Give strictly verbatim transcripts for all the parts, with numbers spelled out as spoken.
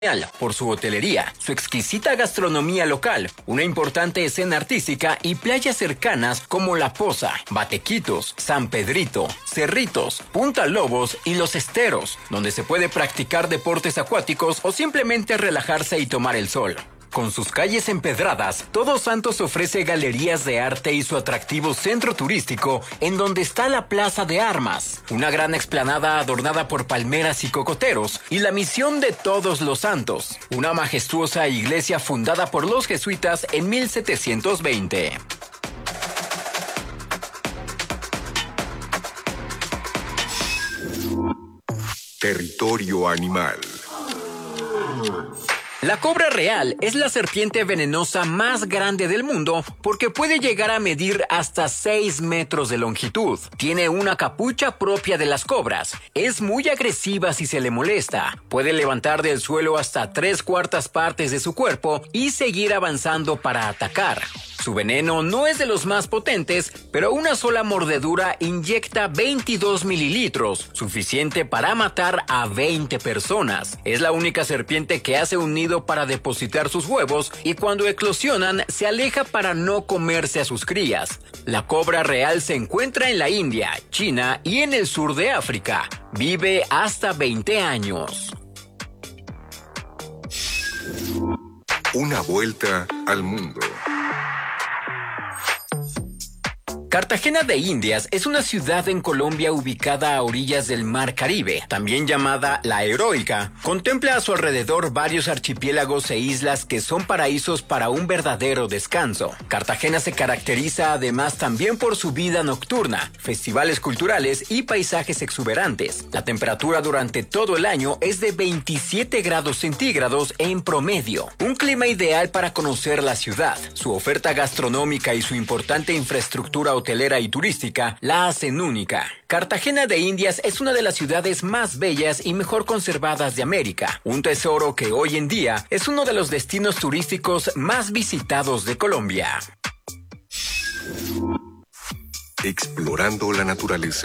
por su hotelería, su exquisita gastronomía local, una importante escena artística y playas cercanas como La Poza, Batequitos, San Pedrito, Cerritos, Punta Lobos y Los Esteros, donde se puede practicar deportes acuáticos o simplemente relajarse y tomar el sol. Con sus calles empedradas, Todos Santos ofrece galerías de arte y su atractivo centro turístico, en donde está la Plaza de Armas, una gran explanada adornada por palmeras y cocoteros, y la Misión de Todos los Santos, una majestuosa iglesia fundada por los jesuitas en mil setecientos veinte. Territorio animal. La cobra real es la serpiente venenosa más grande del mundo porque puede llegar a medir hasta seis metros de longitud. Tiene una capucha propia de las cobras. Es muy agresiva si se le molesta. Puede levantar del suelo hasta tres cuartas partes de su cuerpo y seguir avanzando para atacar. Su veneno no es de los más potentes, pero una sola mordedura inyecta veintidós mililitros, suficiente para matar a veinte personas. Es la única serpiente que hace un nido para depositar sus huevos y cuando eclosionan se aleja para no comerse a sus crías. La cobra real se encuentra en la India, China y en el sur de África. Vive hasta veinte años. Una vuelta al mundo. Cartagena de Indias es una ciudad en Colombia ubicada a orillas del Mar Caribe, también llamada La Heroica. Contempla a su alrededor varios archipiélagos e islas que son paraísos para un verdadero descanso. Cartagena se caracteriza además también por su vida nocturna, festivales culturales y paisajes exuberantes. La temperatura durante todo el año es de veintisiete grados centígrados en promedio. Un clima ideal para conocer la ciudad. Su oferta gastronómica y su importante infraestructura hotelera y turística la hacen única. Cartagena de Indias es una de las ciudades más bellas y mejor conservadas de América, un tesoro que hoy en día es uno de los destinos turísticos más visitados de Colombia. Explorando la naturaleza.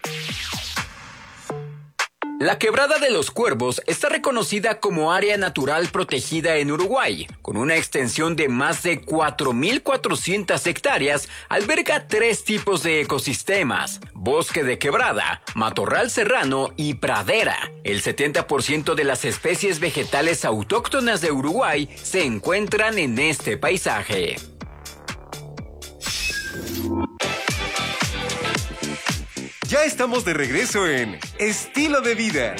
La Quebrada de los Cuervos está reconocida como área natural protegida en Uruguay. Con una extensión de más de cuatro mil cuatrocientas hectáreas, alberga tres tipos de ecosistemas: bosque de quebrada, matorral serrano y pradera. El setenta por ciento de las especies vegetales autóctonas de Uruguay se encuentran en este paisaje. Ya estamos de regreso en Estilo de Vida.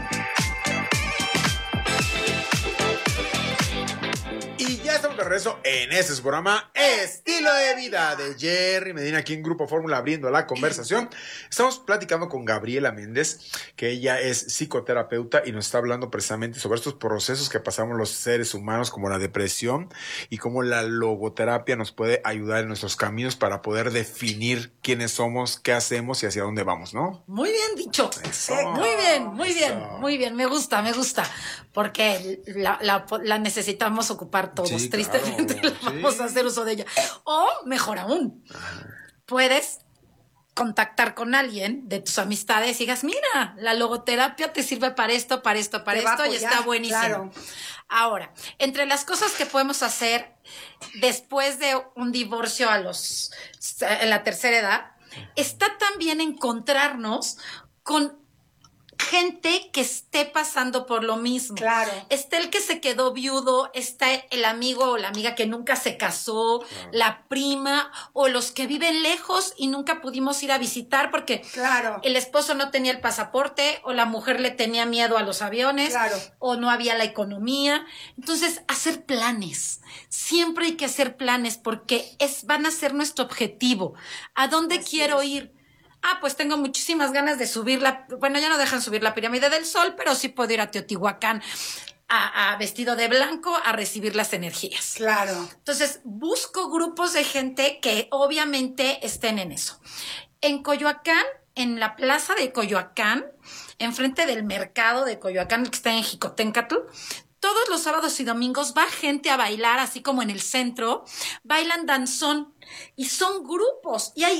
Y ya estamos de regreso en este su programa Estilo de Vida de Jerry Medina, aquí en Grupo Fórmula, abriendo la conversación. Estamos platicando con Gabriela Méndez, que ella es psicoterapeuta y nos está hablando precisamente sobre estos procesos que pasamos los seres humanos, como la depresión, y cómo la logoterapia nos puede ayudar en nuestros caminos para poder definir quiénes somos, qué hacemos y hacia dónde vamos, ¿no? Muy bien dicho. Eso, muy bien, muy eso. bien, muy bien. Me gusta, me gusta. Porque la, la, la necesitamos ocupar todos. Sí, Tristemente claro, la vamos sí. a hacer uso de ella. O, mejor aún, puedes contactar con alguien de tus amistades y digas, mira, la logoterapia te sirve para esto, para esto, para Te va a esto, y apoyar, está buenísimo. claro. Ahora, entre las cosas que podemos hacer después de un divorcio a los en la tercera edad, está también encontrarnos con gente que esté pasando por lo mismo. Claro. Está el que se quedó viudo, está el amigo o la amiga que nunca se casó, claro, la prima, o los que viven lejos y nunca pudimos ir a visitar porque Claro. el esposo no tenía el pasaporte, o la mujer le tenía miedo a los aviones, Claro. o no había la economía. Entonces, hacer planes. Siempre hay que hacer planes porque es, van a ser nuestro objetivo. ¿A dónde Así quiero es. ir? Ah, pues tengo muchísimas ganas de subir la... Bueno, ya no dejan subir la pirámide del Sol, pero sí puedo ir a Teotihuacán a, a vestido de blanco a recibir las energías. Claro. Entonces, busco grupos de gente que obviamente estén en eso. En Coyoacán, en la plaza de Coyoacán, enfrente del mercado de Coyoacán, que está en Jicoténcatl, todos los sábados y domingos va gente a bailar, así como en el centro, bailan danzón, y son grupos, y hay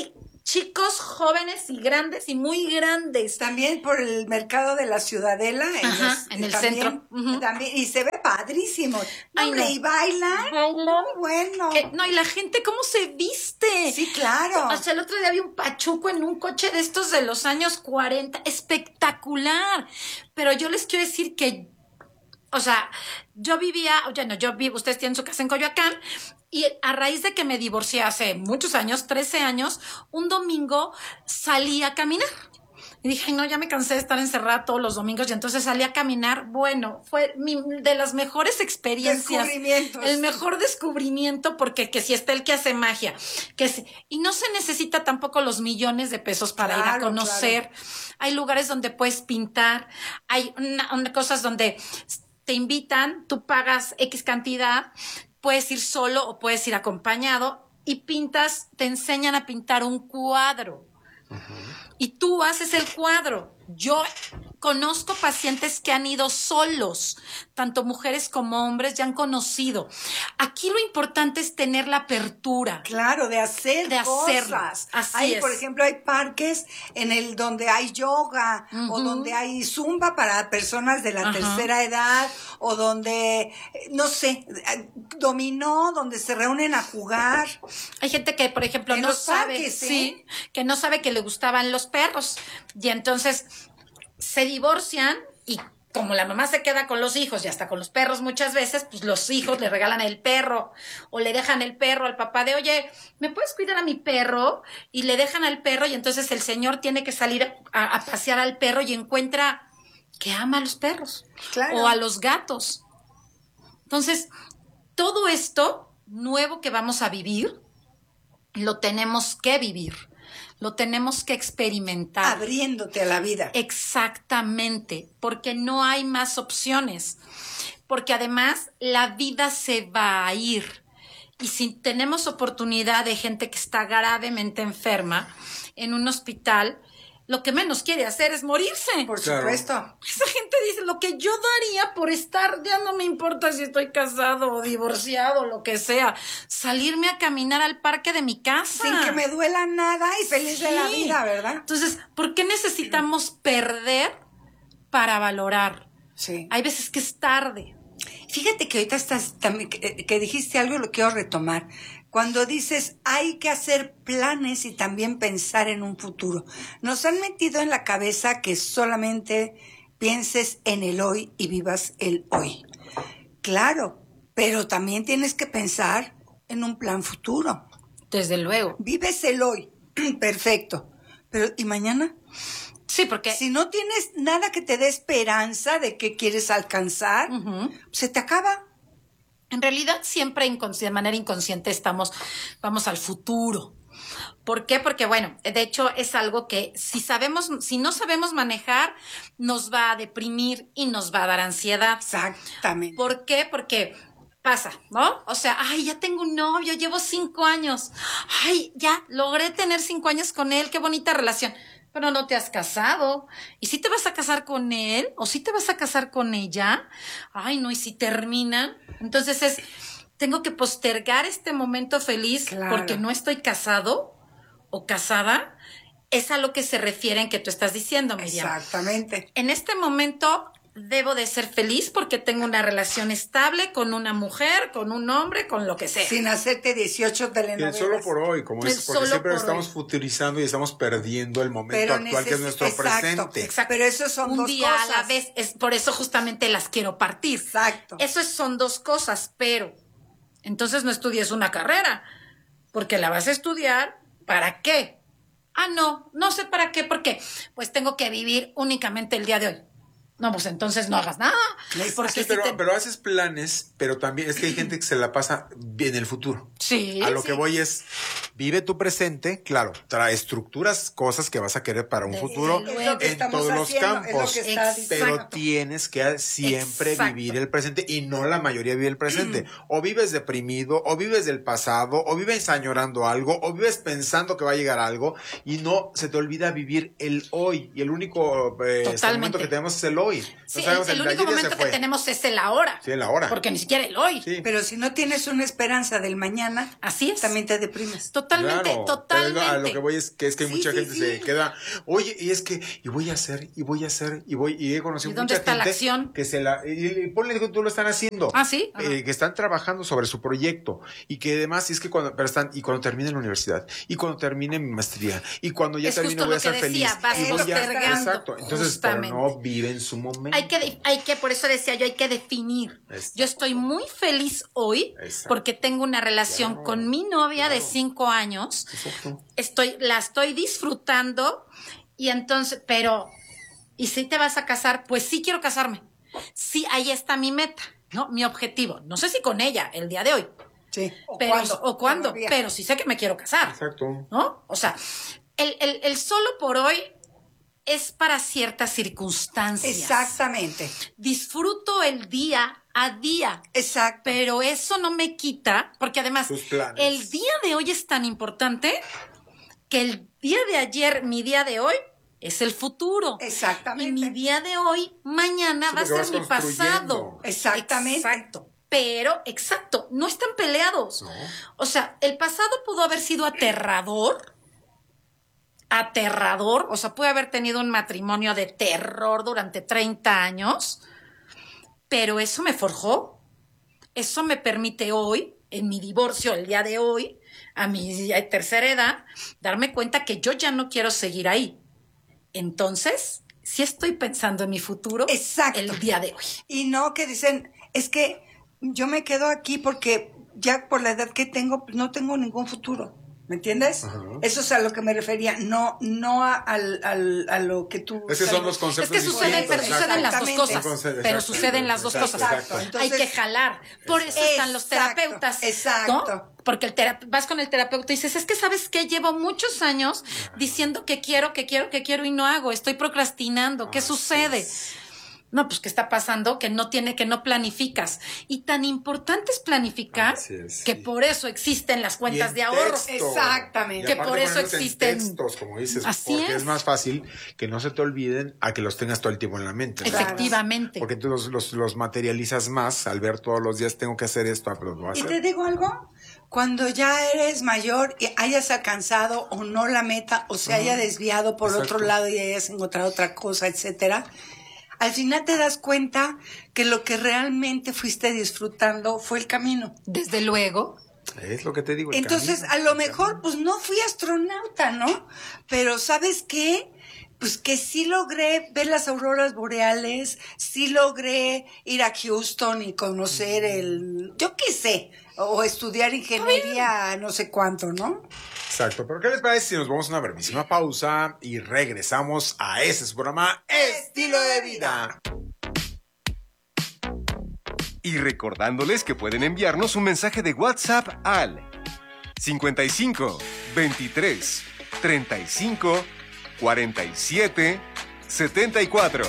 chicos, jóvenes y grandes y muy grandes. También por el mercado de la Ciudadela. En, Ajá, los- en el también- centro. Ujú. también, y se ve padrísimo. Ay, Hombre, no. y bailan. Bailan. Muy bueno. Que- no, y la gente, ¿cómo se viste? Sí, claro. O sea, el otro día había un pachuco en un coche de estos de los años cuarenta, espectacular. Pero yo les quiero decir que, o sea, yo vivía, oye, no, yo vivo, ustedes tienen su casa en Coyoacán, y a raíz de que me divorcié hace muchos años, trece años, un domingo salí a caminar. Y dije, ay, no, ya me cansé de estar encerrada todos los domingos, y entonces salí a caminar. Bueno, fue mi, de las mejores experiencias. Descubrimientos. El mejor descubrimiento, porque que si está el que hace magia. Que si, y no se necesita tampoco los millones de pesos para ir a Claro, conocer. Hay lugares donde puedes pintar, hay una- una- cosas donde te invitan, tú pagas X cantidad, puedes ir solo o puedes ir acompañado y pintas, te enseñan a pintar un cuadro. Y tú haces el cuadro. Yo conozco pacientes que han ido solos, tanto mujeres como hombres, ya han conocido. Aquí lo importante es tener la apertura. Claro, de hacer De hacerlo. cosas. Así hay, es. por ejemplo, hay parques en el donde hay yoga o Ujú. donde hay zumba para personas de la Ajá. tercera edad o donde, eh, no sé, eh, dominó, donde se reúnen a jugar. Hay gente que, por ejemplo, En no los sabe, parques, ¿eh? sí, que no sabe que le gustaban los perros. Y entonces se divorcian y como la mamá se queda con los hijos y hasta con los perros muchas veces, pues los hijos le regalan el perro o le dejan el perro al papá de, oye, ¿me puedes cuidar a mi perro? Y le dejan al perro y entonces el señor tiene que salir a, a pasear al perro y encuentra que ama a los perros Claro. o a los gatos. Entonces, todo esto nuevo que vamos a vivir, lo tenemos que vivir, lo tenemos que experimentar. Abriéndote a la vida. Exactamente, porque no hay más opciones, porque además la vida se va a ir. Y si tenemos oportunidad de gente que está gravemente enferma en un hospital, lo que menos quiere hacer es morirse. Por Claro. supuesto. Esa gente dice, lo que yo daría por estar, ya no me importa si estoy casado o divorciado o lo que sea, salirme a caminar al parque de mi casa. Sin que me duela nada y feliz de la Sí. vida, ¿verdad? Entonces, ¿por qué necesitamos perder para valorar? Sí. Hay veces que es tarde. Fíjate que ahorita estás también, que, que dijiste algo y lo quiero retomar. Cuando dices hay que hacer planes y también pensar en un futuro. Nos han metido en la cabeza que solamente pienses en el hoy y vivas el hoy. Claro, pero también tienes que pensar en un plan futuro. Desde luego. Vives el hoy, perfecto. Pero ¿y mañana? Sí, porque... Si no tienes nada que te dé esperanza de que quieres alcanzar, Ujú. se te acaba. En realidad siempre inconsci- de manera inconsciente estamos, vamos al futuro. ¿Por qué? Porque bueno, de hecho es algo que si sabemos, si no sabemos manejar, nos va a deprimir y nos va a dar ansiedad. Exactamente. ¿Por qué? Porque pasa, ¿no? O sea, ay, ya tengo un novio, llevo cinco años. Ay, ya logré tener cinco años con él, qué bonita relación. Pero no te has casado. ¿Y si te vas a casar con él? ¿O si te vas a casar con ella? Ay, no, ¿y si terminan? Entonces es, tengo que postergar este momento feliz Claro. porque no estoy casado o casada. Es a lo que se refieren que tú estás diciendo, Miriam. Exactamente. En este momento debo de ser feliz porque tengo una relación estable con una mujer, con un hombre, con lo que sea. Sin hacerte dieciocho Y el telenovelas. solo por hoy, como El es, porque solo siempre por estamos hoy. futurizando y estamos perdiendo el momento Pero actual, que es neces- nuestro exacto, presente. exacto. Pero eso son un dos día cosas. a la vez. Es por eso justamente las quiero partir. Exacto. Eso es- son dos cosas, pero entonces no estudies una carrera, porque la vas a estudiar, ¿para qué? Ah, no, no sé para qué, ¿por qué? Pues tengo que vivir únicamente el día de hoy. No, pues entonces no hagas nada. Porque Sí, si pero, te- pero haces planes, pero también es que hay gente que se la pasa en el futuro. Sí, A lo sí. que voy es, vive tu presente, claro, trae estructuras, cosas que vas a querer para un Desde futuro luego. Es lo que en estamos todos los haciendo, es lo campos. que está Exacto. Pero diciendo. tienes que siempre Exacto. vivir el presente y no la mayoría vive el presente. O vives deprimido, o vives del pasado, o vives añorando algo, o vives pensando que va a llegar algo y no se te olvida vivir el hoy. Y el único eh, este Totalmente. momento que tenemos es el hoy. Sí, No sabemos, el, el de único ayer ya se momento que fue. tenemos es el ahora. Sí, el ahora. Porque ni siquiera el hoy. Sí. Pero si no tienes una esperanza del mañana, Así es. también te deprimes. totalmente, Claro, totalmente. pero a lo que voy es que es que Sí, mucha sí, gente sí. se queda, oye, y es que, y voy a hacer, y voy a hacer, y voy, y he conocido ¿Y dónde mucha está la gente acción? que se la, y, y ponle que tú lo están haciendo. Ah, ¿sí? Ajá. Eh, que están trabajando sobre su proyecto, y que además, y es que cuando, pero están, y cuando termine la universidad, y cuando termine mi maestría, y cuando ya Es termine justo voy a lo ser que decía, feliz. vas y voy a- postergando, exacto, entonces, pero justamente. no vive en su momento. Hay que, de- hay que, por eso decía yo, hay que definir. Exacto. Yo estoy muy feliz hoy Exacto. porque tengo una relación Claro, con mi novia de claro. cinco años. Exacto. Estoy, la estoy disfrutando y entonces, pero, ¿y si te vas a casar? Pues sí quiero casarme. Sí, ahí está mi meta, ¿no? Mi objetivo. No sé si con ella el día de hoy, Sí. ¿O pero, cuándo? o cuándo, Todavía. pero sí sé que me quiero casar. Exacto. ¿No? O sea, el, el, el solo por hoy es para ciertas circunstancias. Exactamente. Disfruto el día a día, Exacto. pero eso no me quita, porque además Tus planes. el día de hoy es tan importante que el día de ayer, mi día de hoy, es el futuro. Exactamente. Y mi día de hoy, mañana Sí, va a porque ser vas mi pasado. construyendo. Exactamente. Exacto. Pero, exacto, no están peleados. No. O sea, el pasado pudo haber sido aterrador. Aterrador. O sea, pude haber tenido un matrimonio de terror durante treinta años. Pero eso me forjó. Eso me permite hoy, en mi divorcio, el día de hoy, a mi tercera edad, darme cuenta que yo ya no quiero seguir ahí. Entonces, sí estoy pensando en mi futuro. Exacto. El día de hoy. Y no que dicen, es que yo me quedo aquí porque ya por la edad que tengo, pues, no tengo ningún futuro. ¿Me entiendes? Ajá. Eso es a lo que me refería, no, no a, al, al- a lo que tú... Es que son los Es conceptos que suceden, pero distintos, suceden las dos Exactamente. cosas. Exactamente. Pero suceden las dos Exacto, cosas. exacto. Entonces- Hay que jalar. Por eso están los Exacto, terapeutas. exacto. ¿no? Porque el tera- vas con el terapeuta y dices, es que sabes que llevo muchos años diciendo que quiero, que quiero, que quiero y no hago. Estoy procrastinando. ¿Qué sucede? No, pues ¿qué está pasando? Que no tiene, que no planificas. Y tan importante es planificar Así es, que sí. por eso existen las Y cuentas en de ahorro. texto. Exactamente. Y Que aparte por eso ponerlos en existen- textos, como dices, Así porque es. es. más fácil que no se te olviden a que los tengas todo el tiempo en la mente. ¿no? Claro. Efectivamente. Porque tú los, los, los materializas más al ver todos los días tengo que hacer esto, ah, pero lo voy a Y hacer. te digo algo, cuando ya eres mayor y hayas alcanzado o no la meta o se haya desviado por Exacto. otro lado y hayas encontrado otra cosa, etcétera, al final te das cuenta que lo que realmente fuiste disfrutando fue el camino. Desde luego. Es lo que te digo. el Entonces, camino, a lo el mejor, camino. pues no fui astronauta, ¿no? Pero ¿sabes qué? Pues que sí logré ver las auroras boreales, sí logré ir a Houston y conocer el, yo qué sé, o estudiar ingeniería, no sé cuánto, ¿no? Exacto. Pero ¿qué les parece si nos vamos a una brevísima pausa y regresamos a ese su programa Estilo de Vida? Y recordándoles que pueden enviarnos un mensaje de WhatsApp al cincuenta y cinco, veintitrés, treinta y cinco, cuarenta y siete, setenta y cuatro.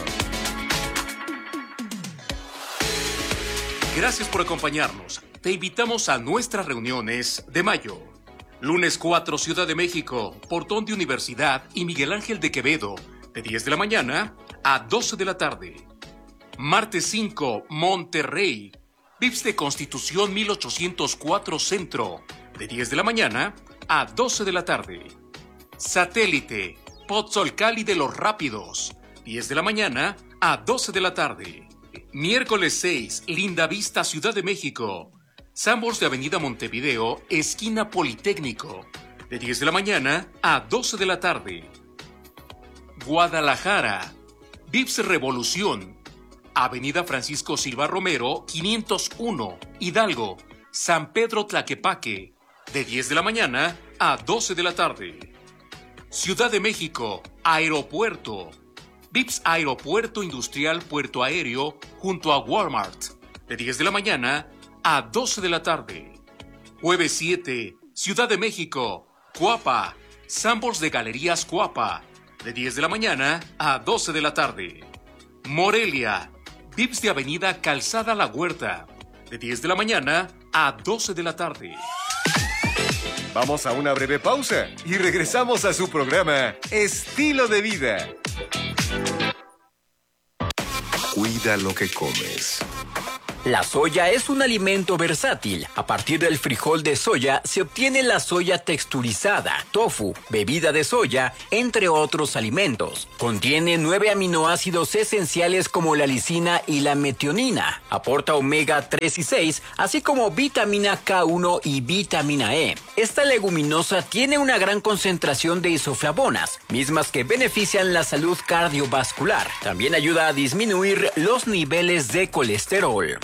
Gracias por acompañarnos. Te invitamos a nuestras reuniones de mayo. Lunes cuatro, Ciudad de México, Portón de Universidad y Miguel Ángel de Quevedo, de diez de la mañana a doce de la tarde. Martes cinco, Monterrey, V I P S de Constitución mil ochocientos cuatro Centro, de diez de la mañana a doce de la tarde. Satélite, Pozzolcali de los Rápidos, diez de la mañana a doce de la tarde. Miércoles seis, Linda Vista, Ciudad de México, Sanborns de Avenida Montevideo, esquina Politécnico, de diez de la mañana a doce de la tarde. Guadalajara, V I P S Revolución, Avenida Francisco Silva Romero, quinientos uno, Hidalgo, San Pedro Tlaquepaque, de diez de la mañana a doce de la tarde. Ciudad de México, Aeropuerto, V I P S Aeropuerto Industrial Puerto Aéreo, junto a Walmart, de diez de la mañana a doce de la tarde. Jueves siete, Ciudad de México, Coapa, Sanborns de Galerías Coapa, de diez de la mañana a doce de la tarde. Morelia, V I P S de Avenida Calzada La Huerta, de diez de la mañana a doce de la tarde. Vamos a una breve pausa y regresamos a su programa Estilo de Vida. Cuida lo que comes. La soya es un alimento versátil. A partir del frijol de soya se obtiene la soya texturizada, tofu, bebida de soya, entre otros alimentos. Contiene nueve aminoácidos esenciales como la lisina y la metionina. Aporta omega tres y seis, así como vitamina K uno y vitamina E. Esta leguminosa tiene una gran concentración de isoflavonas, mismas que benefician la salud cardiovascular. También ayuda a disminuir los niveles de colesterol.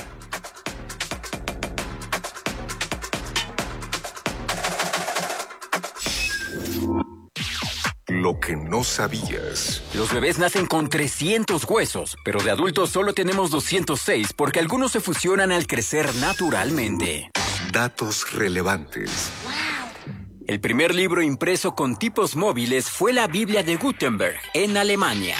Lo que no sabías. Los bebés nacen con trescientos huesos, pero de adultos solo tenemos doscientos seis porque algunos se fusionan al crecer naturalmente. Datos relevantes. El primer libro impreso con tipos móviles fue la Biblia de Gutenberg, en Alemania.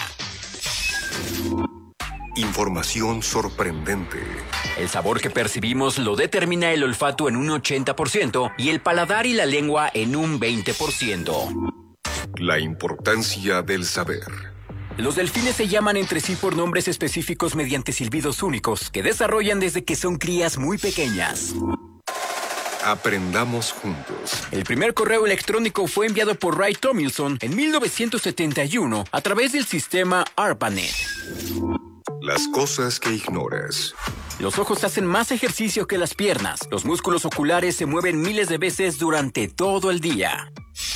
Información sorprendente. El sabor que percibimos lo determina el olfato en un ochenta por ciento y el paladar y la lengua en un veinte por ciento. La importancia del saber. Los delfines se llaman entre sí por nombres específicos mediante silbidos únicos que desarrollan desde que son crías muy pequeñas. Aprendamos juntos. El primer correo electrónico fue enviado por Ray Tomlinson en mil novecientos setenta y uno a través del sistema ARPANET. Las cosas que ignoras. Los ojos hacen más ejercicio que las piernas. Los músculos oculares se mueven miles de veces durante todo el día.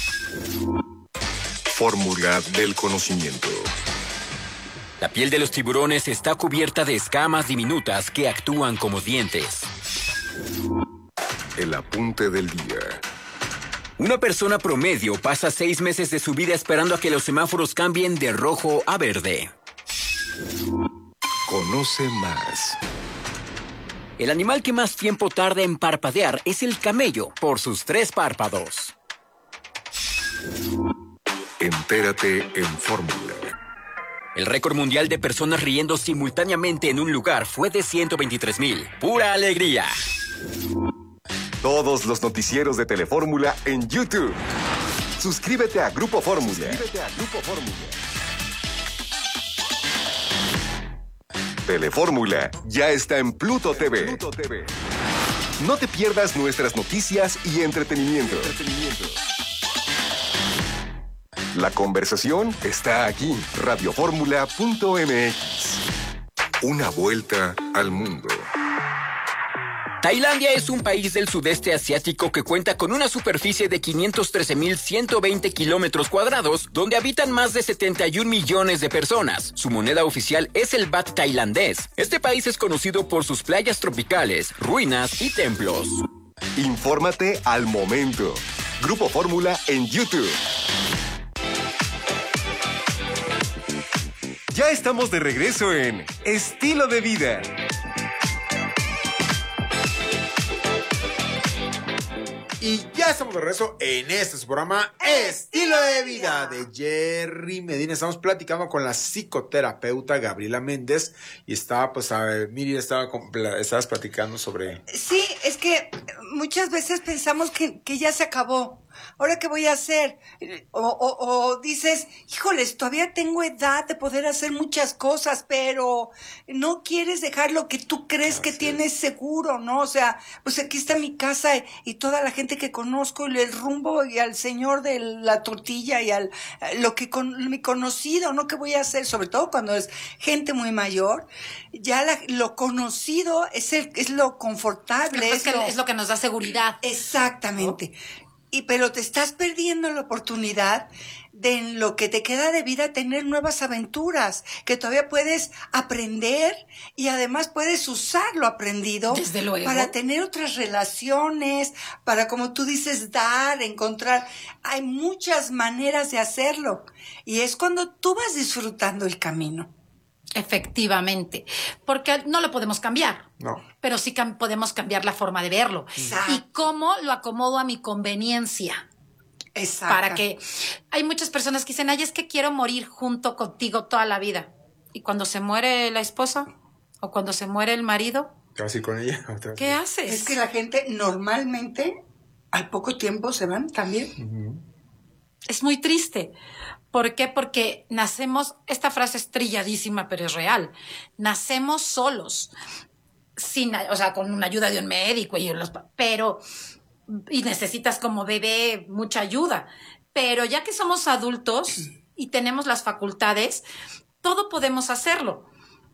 Fórmula del conocimiento. La piel de los tiburones está cubierta de escamas diminutas que actúan como dientes. El apunte del día. Una persona promedio pasa seis meses de su vida esperando a que los semáforos cambien de rojo a verde. Conoce más. El animal que más tiempo tarda en parpadear es el camello, por sus tres párpados. Entérate en Fórmula. El récord mundial de personas riendo simultáneamente en un lugar fue de ciento veintitrés mil. ¡Pura alegría! Todos los noticieros de Telefórmula en YouTube. Suscríbete a Grupo Fórmula. Suscríbete a Grupo Fórmula. Telefórmula ya está en Pluto T V. Pluto T V. No te pierdas nuestras noticias y entretenimiento. entretenimiento. La conversación está aquí. radioformula punto m x. Una vuelta al mundo. Tailandia es un país del sudeste asiático que cuenta con una superficie de quinientos trece mil ciento veinte kilómetros cuadrados, donde habitan más de setenta y un millones de personas. Su moneda oficial es el baht tailandés. Este país es conocido por sus playas tropicales, ruinas y templos. Infórmate al momento. Grupo Fórmula en YouTube. Ya estamos de regreso en Estilo de Vida. Y ya estamos de regreso en este su programa Estilo de Vida de Jerry Medina. Estamos platicando con la psicoterapeuta Gabriela Méndez y estaba, pues, a ver, Miri, estaba, estabas platicando sobre... Sí, es que muchas veces pensamos que, que ya se acabó. ¿Ahora qué voy a hacer? O, o, o dices, híjoles, todavía tengo edad de poder hacer muchas cosas, pero no quieres dejar lo que tú crees que tienes seguro, ¿no? O sea, pues aquí está mi casa y, y toda la gente que conozco y el rumbo y al señor de la tortilla y al lo que con mi conocido, ¿no? ¿Qué voy a hacer? Sobre todo cuando es gente muy mayor, ya la, lo conocido es el, es lo confortable. Es, es, lo, que, es lo que nos da seguridad. Exactamente. ¿No? Y pero te estás perdiendo la oportunidad de en lo que te queda de vida tener nuevas aventuras, que todavía puedes aprender y además puedes usar lo aprendido. Desde luego. Para tener otras relaciones, para, como tú dices, dar, encontrar. Hay muchas maneras de hacerlo y es cuando tú vas disfrutando el camino. Efectivamente, porque no lo podemos cambiar. No. Pero sí cam- podemos cambiar la forma de verlo. Exacto. Y cómo lo acomodo a mi conveniencia. Exacto. Para que hay muchas personas que dicen, ay, es que quiero morir junto contigo toda la vida. Y cuando se muere la esposa o cuando se muere el marido, Casi con ella. Otra ¿qué haces? Es que la gente normalmente al poco tiempo se van también. Uh-huh. Es muy triste. ¿Por qué? Porque nacemos, esta frase es trilladísima, pero es real. Nacemos solos. sin, o sea, con una ayuda de un médico y los, pero, y necesitas como bebé mucha ayuda. Pero ya que somos adultos y tenemos las facultades, todo podemos hacerlo.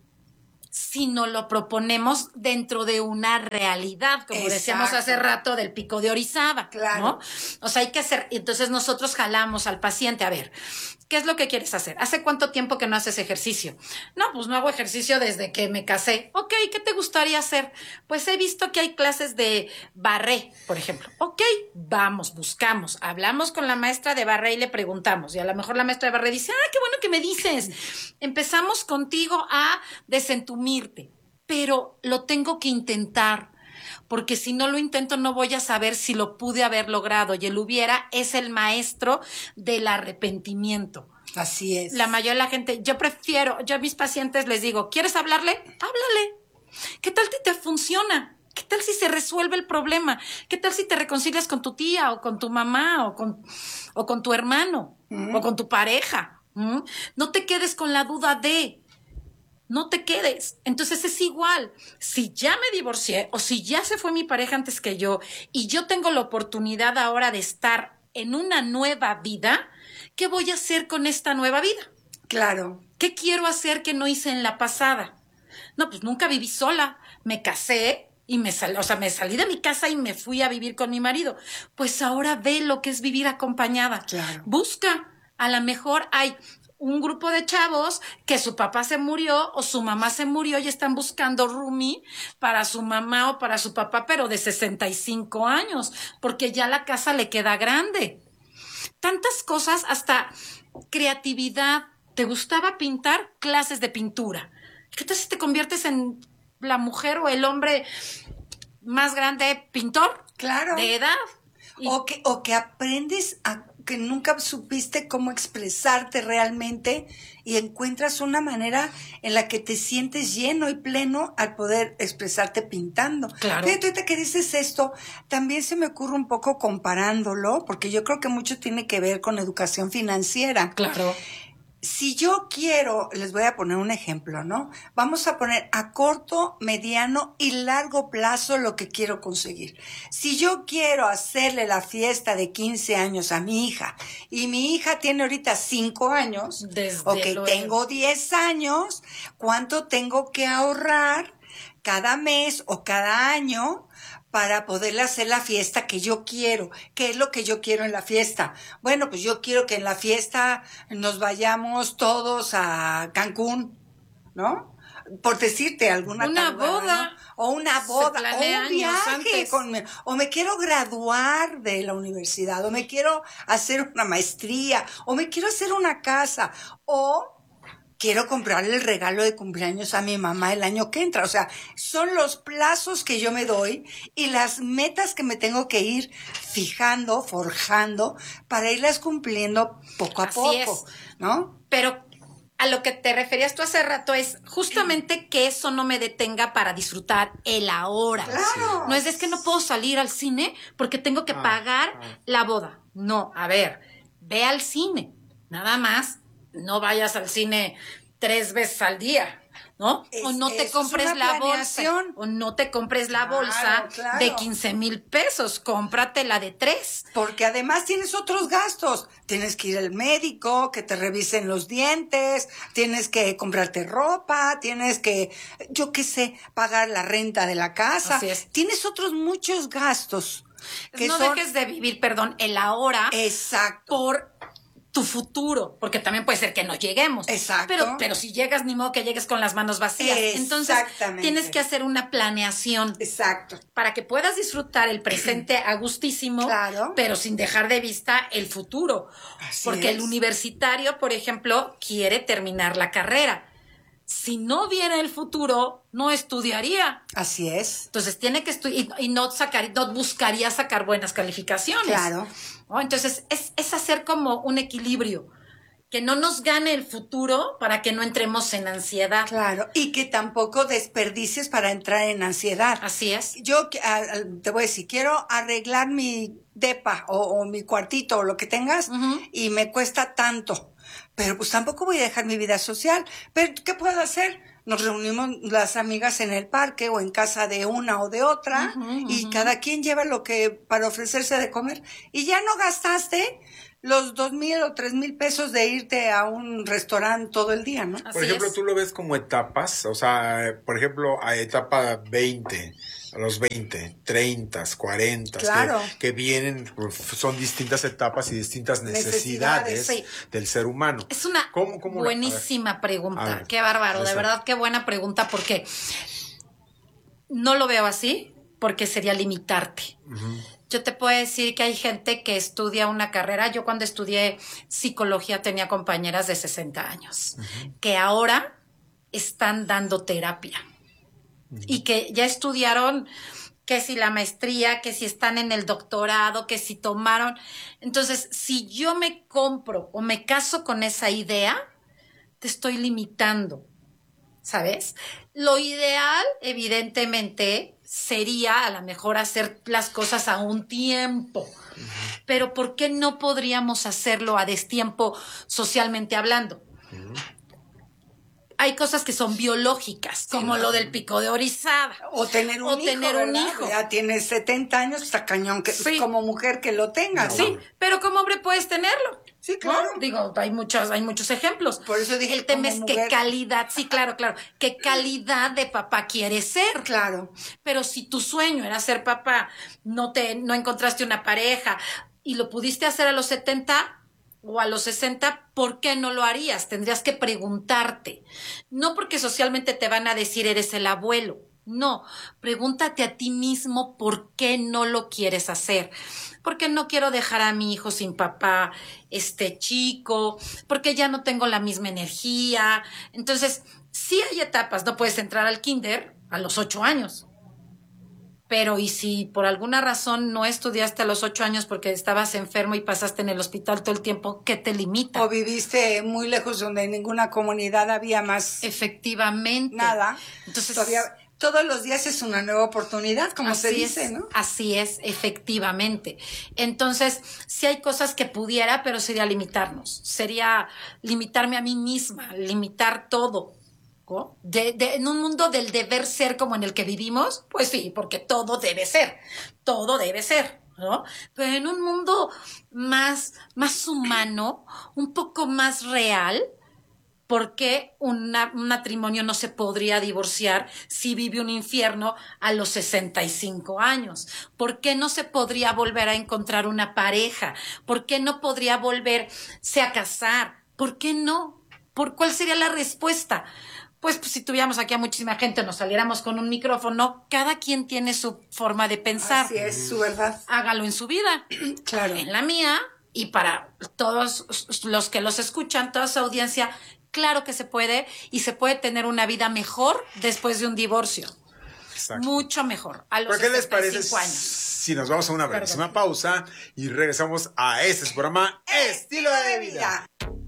Si no lo proponemos dentro de una realidad, como Exacto. decíamos hace rato del pico de Orizaba, Claro. ¿no? O sea, hay que hacer, entonces nosotros jalamos al paciente, a ver, ¿qué es lo que quieres hacer? ¿Hace cuánto tiempo que no haces ejercicio? No, pues no hago ejercicio desde que me casé. Ok, ¿qué te gustaría hacer? Pues he visto que hay clases de barré, por ejemplo. Ok, vamos, buscamos, hablamos con la maestra de barré y le preguntamos, y a lo mejor la maestra de barré dice, ah, qué bueno que me dices. Empezamos contigo a desentumirte, pero lo tengo que intentar, porque si no lo intento no voy a saber si lo pude haber logrado, y el hubiera es el maestro del arrepentimiento. Así es. La mayoría de la gente, yo prefiero, yo a mis pacientes les digo, ¿quieres hablarle? Háblale. ¿Qué tal si te funciona? ¿Qué tal si se resuelve el problema? ¿Qué tal si te reconcilias con tu tía o con tu mamá o con, o con tu hermano mm. o con tu pareja? ¿Mm? No te quedes con la duda de... No te quedes. Entonces es igual. Si ya me divorcié o si ya se fue mi pareja antes que yo y yo tengo la oportunidad ahora de estar en una nueva vida, ¿qué voy a hacer con esta nueva vida? Claro. ¿Qué quiero hacer que no hice en la pasada? No, pues nunca viví sola. Me casé y me salí, o sea, me salí de mi casa y me fui a vivir con mi marido. Pues ahora ve lo que es vivir acompañada. Claro. Busca. A lo mejor hay un grupo de chavos que su papá se murió o su mamá se murió y están buscando roomie para su mamá o para su papá, pero de sesenta y cinco años, porque ya la casa le queda grande. Tantas cosas, hasta creatividad. ¿Te gustaba pintar? Clases de pintura. ¿Qué tal si te conviertes en la mujer o el hombre más grande pintor? Claro. De edad. Y... O que, o que aprendes a que nunca supiste cómo expresarte realmente y encuentras una manera en la que te sientes lleno y pleno al poder expresarte pintando. Claro. Fíjate, ahorita que dices esto, también se me ocurre un poco comparándolo, porque yo creo que mucho tiene que ver con educación financiera. Claro. Si yo quiero, les voy a poner un ejemplo, ¿no? Vamos a poner a corto, mediano y largo plazo lo que quiero conseguir. Si yo quiero hacerle la fiesta de quince años a mi hija y mi hija tiene ahorita cinco años, Desde ok, luego. tengo diez años, ¿cuánto tengo que ahorrar cada mes o cada año para poderle hacer la fiesta que yo quiero? ¿Qué es lo que yo quiero en la fiesta? Bueno, pues yo quiero que en la fiesta nos vayamos todos a Cancún, ¿no? Por decirte alguna Una tal, boda. ¿no? O una boda, o planea un años viaje, antes. con, o me quiero graduar de la universidad, o me quiero hacer una maestría, o me quiero hacer una casa, o quiero comprarle el regalo de cumpleaños a mi mamá el año que entra. O sea, son los plazos que yo me doy y las metas que me tengo que ir fijando, forjando, para irlas cumpliendo poco a Así poco, es. ¿no? Pero a lo que te referías tú hace rato es justamente que eso no me detenga para disfrutar el ahora. Claro. No es, es que no puedo salir al cine porque tengo que Ah, pagar ah. la boda. No, a ver, ve al cine, nada más. No vayas al cine tres veces al día, ¿no? Es- o no te eso es compres una la bolsa. planeación. O no te compres la Claro, bolsa claro. de quince mil pesos. Cómprate la de tres. Porque además tienes otros gastos. Tienes que ir al médico, que te revisen los dientes, tienes que comprarte ropa, tienes que, yo qué sé, pagar la renta de la casa. Así es. Tienes otros muchos gastos. Que no son... dejes de vivir, perdón, el ahora. Exacto. Por tu futuro, porque también puede ser que no lleguemos. Exacto. Pero, pero si llegas, ni modo que llegues con las manos vacías. Entonces, Exactamente. tienes que hacer una planeación Exacto. para que puedas disfrutar el presente a gustísimo, Claro. pero sin dejar de vista el futuro. Así porque es. el universitario, por ejemplo, quiere terminar la carrera. Si no viene el futuro, no estudiaría. Así es. Entonces tiene que estudiar y, y no sacar, no buscaría sacar buenas calificaciones. Claro. ¿No? Entonces es, es hacer como un equilibrio, que no nos gane el futuro para que no entremos en ansiedad. Claro. Y que tampoco desperdicies para entrar en ansiedad. Así es. Yo a- a- te voy a decir, quiero arreglar mi depa o, o mi cuartito o lo que tengas Ujú. y me cuesta tanto. Pero pues tampoco voy a dejar mi vida social. Pero ¿qué puedo hacer? nos reunimos las amigas en el parque o en casa de una o de otra, uh-huh, y uh-huh. cada quien lleva lo que para ofrecerse de comer. Y ya no gastaste los dos mil o tres mil pesos de irte a un restaurante todo el día, ¿no? Por Así ejemplo, es. tú lo ves como etapas, o sea, por ejemplo, a etapa veinte, a los veinte, treinta, cuarenta, claro. que, que vienen, son distintas etapas y distintas necesidades, necesidades sí. del ser humano. Es una ¿Cómo, cómo buenísima la, pregunta, ver, qué bárbaro, de verdad, qué buena pregunta, porque no lo veo así, porque sería limitarte. Uh-huh. Yo te puedo decir que hay gente que estudia una carrera. Yo cuando estudié psicología tenía compañeras de sesenta años, uh-huh. que ahora están dando terapia, uh-huh. y que ya estudiaron, que si la maestría, que si están en el doctorado, que si tomaron. Entonces, si yo me compro o me caso con esa idea, te estoy limitando, ¿sabes? Lo ideal, evidentemente, sería a lo mejor hacer las cosas a un tiempo. Uh-huh. Pero ¿por qué no podríamos hacerlo a destiempo socialmente hablando? Uh-huh. Hay cosas que son biológicas, sí, como no. lo del pico de orizada. O tener un o hijo, tener un hijo. Ya tienes setenta años, está cañón que sí. como mujer que lo tengas. Sí, ¿no? Pero como hombre puedes tenerlo. Sí, claro. ¿No? Digo, hay muchos, hay muchos ejemplos. Por eso dije, el tema es mujer. qué calidad, sí, claro, claro, qué calidad de papá quieres ser. Claro. Pero si tu sueño era ser papá, no te, no encontraste una pareja y lo pudiste hacer a los setenta o a los sesenta, ¿por qué no lo harías? Tendrías que preguntarte. No porque socialmente te van a decir eres el abuelo. No, pregúntate a ti mismo por qué no lo quieres hacer. Porque no quiero dejar a mi hijo sin papá, este chico, porque ya no tengo la misma energía. Entonces, sí hay etapas, no puedes entrar al kinder a los ocho años. Pero, ¿y si por alguna razón no estudiaste a los ocho años porque estabas enfermo y pasaste en el hospital todo el tiempo, qué te limita? O viviste muy lejos donde en ninguna comunidad había más... Efectivamente. Nada. Entonces... Todavía... Todos los días es una nueva oportunidad, como se dice, es, ¿no? Así es, efectivamente. Entonces, sí hay cosas que pudiera, pero sería limitarnos. Sería limitarme a mí misma, limitar todo. ¿no? De, de, en un mundo del deber ser como en el que vivimos, pues sí, porque todo debe ser. Todo debe ser, ¿no? Pero en un mundo más, más humano, un poco más real, ¿por qué una, un matrimonio no se podría divorciar si vive un infierno a los sesenta y cinco años? ¿Por qué no se podría volver a encontrar una pareja? ¿Por qué no podría volverse a casar? ¿Por qué no? ¿Por cuál sería la respuesta? Pues, pues si tuviéramos aquí a muchísima gente, nos saliéramos con un micrófono, cada quien tiene su forma de pensar. Así es, su verdad. Hágalo en su vida. Claro. En la mía, y para todos los que los escuchan, toda su audiencia, claro que se puede, y se puede tener una vida mejor después de un divorcio. Exacto. Mucho mejor. A los ¿Por qué les parece años. si nos vamos a una brevísima pausa y regresamos a este su programa Estilo de Vida?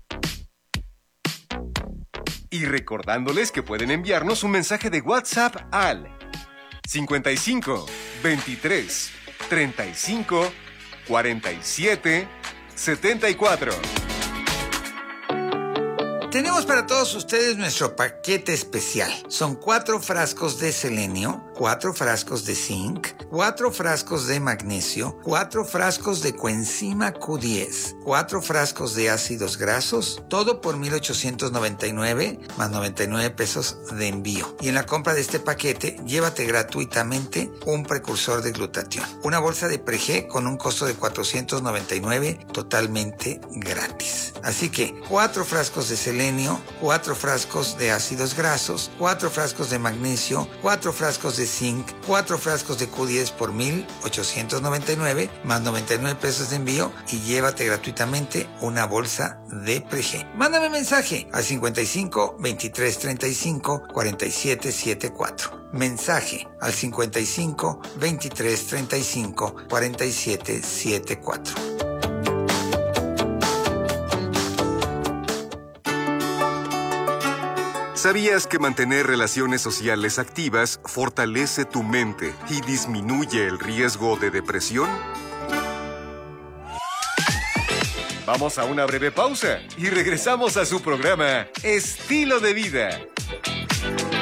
Y recordándoles que pueden enviarnos un mensaje de WhatsApp al cincuenta y cinco, veintitrés, treinta y cinco, cuarenta y siete, setenta y cuatro. Tenemos para todos ustedes nuestro paquete especial. Son cuatro frascos de selenio, cuatro frascos de zinc, cuatro frascos de magnesio, cuatro frascos de coenzima Q diez, cuatro frascos de ácidos grasos, todo por mil ochocientos noventa y nueve más noventa y nueve pesos de envío. Y en la compra de este paquete, llévate gratuitamente un precursor de glutatión. Una bolsa de Pregé con un costo de cuatrocientos noventa y nueve totalmente gratis. Así que cuatro frascos de selenio, cuatro frascos de ácidos grasos, cuatro frascos de magnesio, cuatro frascos de zinc, cuatro frascos de Q diez por mil ochocientos noventa y nueve más noventa y nueve pesos de envío y llévate gratuitamente una bolsa de Pregé. Mándame mensaje al cincuenta y cinco, veintitrés, treinta y cinco, cuarenta y siete setenta y cuatro. Mensaje al cincuenta y cinco, veintitrés, treinta y cinco, cuarenta y siete setenta y cuatro. ¿Sabías que mantener relaciones sociales activas fortalece tu mente y disminuye el riesgo de depresión? Vamos a una breve pausa y regresamos a su programa Estilo de Vida.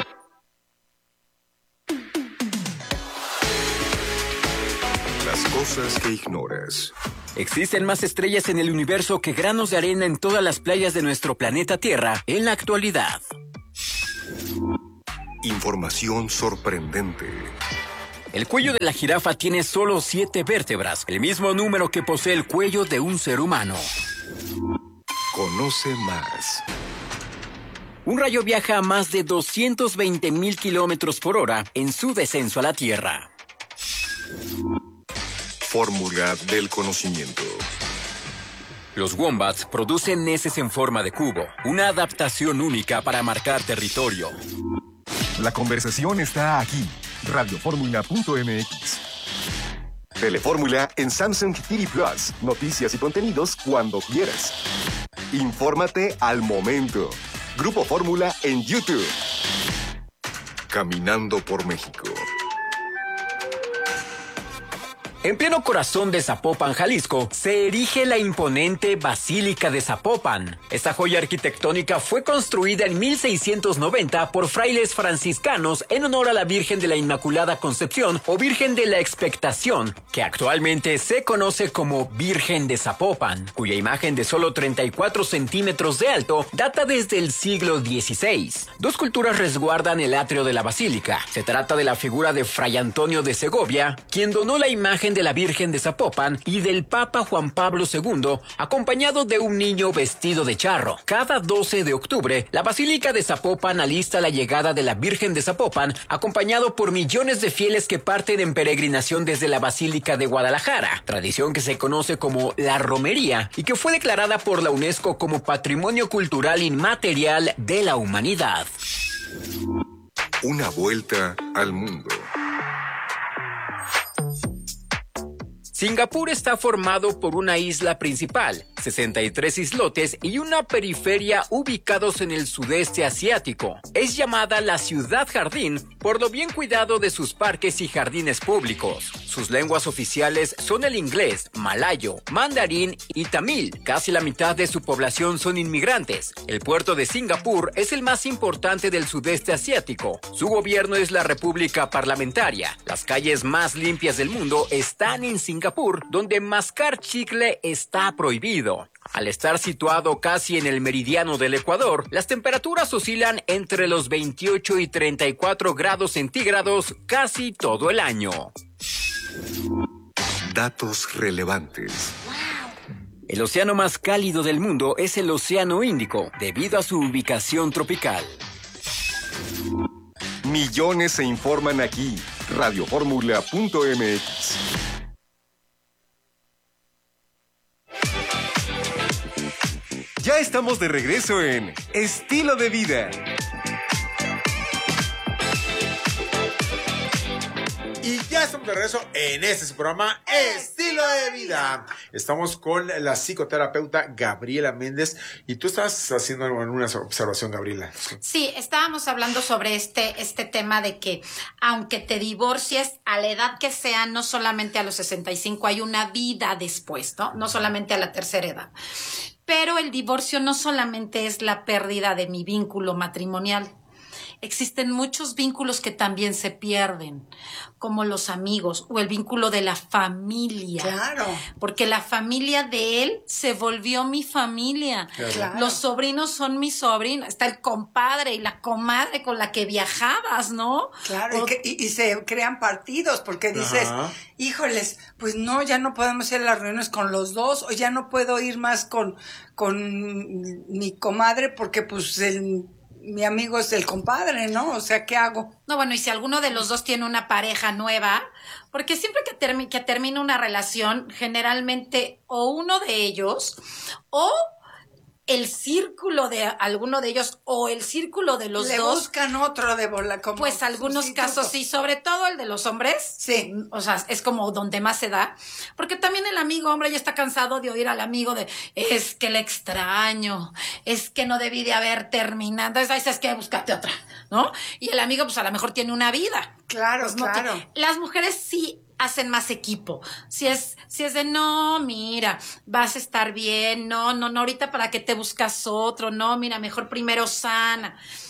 Las cosas que ignoras. Existen más estrellas en el universo que granos de arena en todas las playas de nuestro planeta Tierra en la actualidad. Información sorprendente. El cuello de la jirafa tiene solo siete vértebras, el mismo número que posee el cuello de un ser humano. Conoce más. Un rayo viaja a más de doscientos veinte mil kilómetros por hora en su descenso a la Tierra. Fórmula del conocimiento. Los wombats producen heces en forma de cubo, una adaptación única para marcar territorio. La conversación está aquí. Radiofórmula punto m x. Telefórmula en Samsung T V Plus. Noticias y contenidos cuando quieras. Infórmate al momento. Grupo Fórmula en YouTube. Caminando por México. En pleno corazón de Zapopan, Jalisco, se erige la imponente Basílica de Zapopan. Esta joya arquitectónica fue construida en mil seiscientos noventa por frailes franciscanos en honor a la Virgen de la Inmaculada Concepción o Virgen de la Expectación, que actualmente se conoce como Virgen de Zapopan, cuya imagen de solo treinta y cuatro centímetros de alto data desde el siglo dieciséis. Dos culturas resguardan el atrio de la basílica. Se trata de la figura de Fray Antonio de Segovia, quien donó la imagen de la Virgen de Zapopan, y del Papa Juan Pablo segundo, acompañado de un niño vestido de charro. Cada doce de octubre, la Basílica de Zapopan alista la llegada de la Virgen de Zapopan, acompañado por millones de fieles que parten en peregrinación desde la Basílica de Guadalajara, tradición que se conoce como la romería y que fue declarada por la UNESCO como Patrimonio Cultural Inmaterial de la Humanidad. Una vuelta al mundo. Singapur está formado por una isla principal, sesenta y tres islotes y una periferia ubicados en el sudeste asiático. Es llamada la ciudad jardín por lo bien cuidado de sus parques y jardines públicos. Sus lenguas oficiales son el inglés, malayo, mandarín y tamil. Casi la mitad de su población son inmigrantes. El puerto de Singapur es el más importante del sudeste asiático. Su gobierno es la República Parlamentaria. Las calles más limpias del mundo están en Singapur, donde mascar chicle está prohibido. Al estar situado casi en el meridiano del Ecuador, las temperaturas oscilan entre los veintiocho y treinta y cuatro grados centígrados casi todo el año. Datos relevantes. El océano más cálido del mundo es el Océano Índico, debido a su ubicación tropical. Millones se informan aquí. Radiofórmula punto m x. Ya estamos de regreso en Estilo de Vida. Y ya estamos de regreso en este su programa Estilo de Vida. Estamos con la psicoterapeuta Gabriela Méndez. Y tú estás haciendo una observación, Gabriela. Sí, estábamos hablando sobre este, este tema de que aunque te divorcies a la edad que sea, no solamente a los sesenta y cinco, hay una vida después, ¿no? No solamente a la tercera edad. Pero el divorcio no solamente es la pérdida de mi vínculo matrimonial. Existen muchos vínculos que también se pierden, como los amigos o el vínculo de la familia. Claro. Porque la familia de él se volvió mi familia. Claro. Los sobrinos son mis sobrinos. Está el compadre y la comadre con la que viajabas, ¿no? Claro, O- y, que- y- y se crean partidos porque dices, Ajá. híjoles, pues no, ya no podemos hacer las reuniones con los dos, o ya no puedo ir más con, con mi comadre porque pues el, mi amigo es el compadre, ¿no? O sea, ¿qué hago? No, bueno, y si alguno de los dos tiene una pareja nueva, porque siempre que, termi- que termina una relación, generalmente o uno de ellos o el círculo de alguno de ellos o el círculo de los Le dos, buscan otro de bola. Como pues algunos sustituto. casos sí, sobre todo el de los hombres. Sí. O sea, es como donde más se da. Porque también el amigo hombre ya está cansado de oír al amigo de, es que le extraño, es que no debí de haber terminado. Entonces, ahí sabes que búscate otra, ¿no? Y el amigo, pues a lo mejor tiene una vida. Claro, Pues, no claro. te- Las mujeres sí hacen más equipo. Si es, si es de, no, mira, vas a estar bien, no, no, no, ahorita para qué te buscas otro, no, mira, mejor primero sana.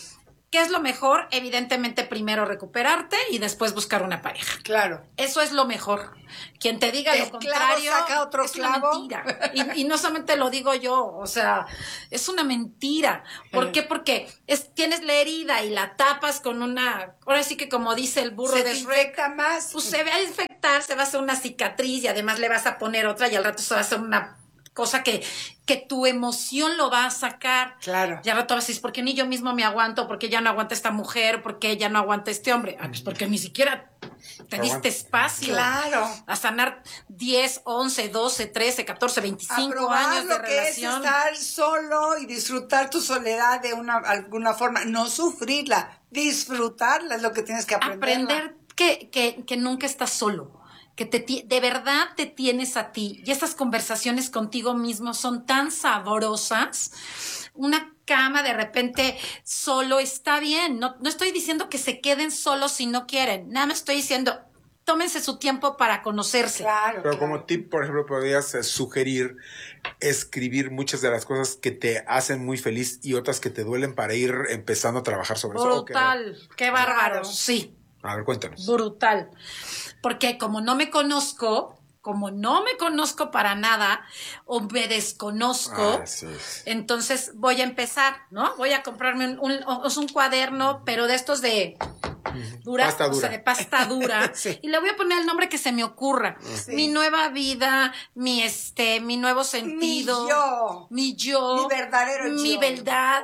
¿Qué es lo mejor? Evidentemente, primero recuperarte y después buscar una pareja. Claro. Eso es lo mejor. Quien te diga El lo clavo contrario saca otro es clavo. una mentira. Y, y no solamente lo digo yo, o sea, es una mentira. ¿Por Eh. qué? Porque es, tienes la herida y la tapas con una... Ahora sí que como dice el burro Se de te Shrek, infecta más. pues se va a infectar, se va a hacer una cicatriz y además le vas a poner otra y al rato se va a hacer una cosa que, que tu emoción lo va a sacar. Claro. Y al rato vas a decir, ¿por qué ni yo mismo me aguanto? ¿Por qué ya no aguanta esta mujer? ¿Por qué ya no aguanta este hombre? Ah, pues porque ni siquiera te diste espacio Claro. a sanar diez, once, doce, trece, catorce, A veinticinco probar años de lo que es relación. estar solo y disfrutar tu soledad de una alguna forma, no sufrirla, disfrutarla es lo que tienes que aprender. Aprender que, que, que nunca estás solo, que te, ti- de verdad te tienes a ti. Y estas conversaciones contigo mismo son tan sabrosas. Una cama de repente solo está bien. No, no estoy diciendo que se queden solos si no quieren. Nada más estoy diciendo, tómense su tiempo para conocerse. Claro. Pero claro. como tip, por ejemplo, podrías eh, sugerir escribir muchas de las cosas que te hacen muy feliz y otras que te duelen para ir empezando a trabajar sobre eso. ¿O qué? Brutal. Qué bárbaro. Claro. Sí. A ver, cuéntanos. Brutal. Porque como no me conozco, como no me conozco para nada, o me desconozco, Ah, sí, sí. entonces voy a empezar, ¿no? Voy a comprarme un, un, o- un cuaderno, pero de estos de dura, Pasta o dura. sea, de pasta dura, Sí. y le voy a poner el nombre que se me ocurra. Sí. Mi nueva vida, mi este, mi nuevo sentido. Mi yo. Mi yo. Mi verdadero Mi yo. verdad.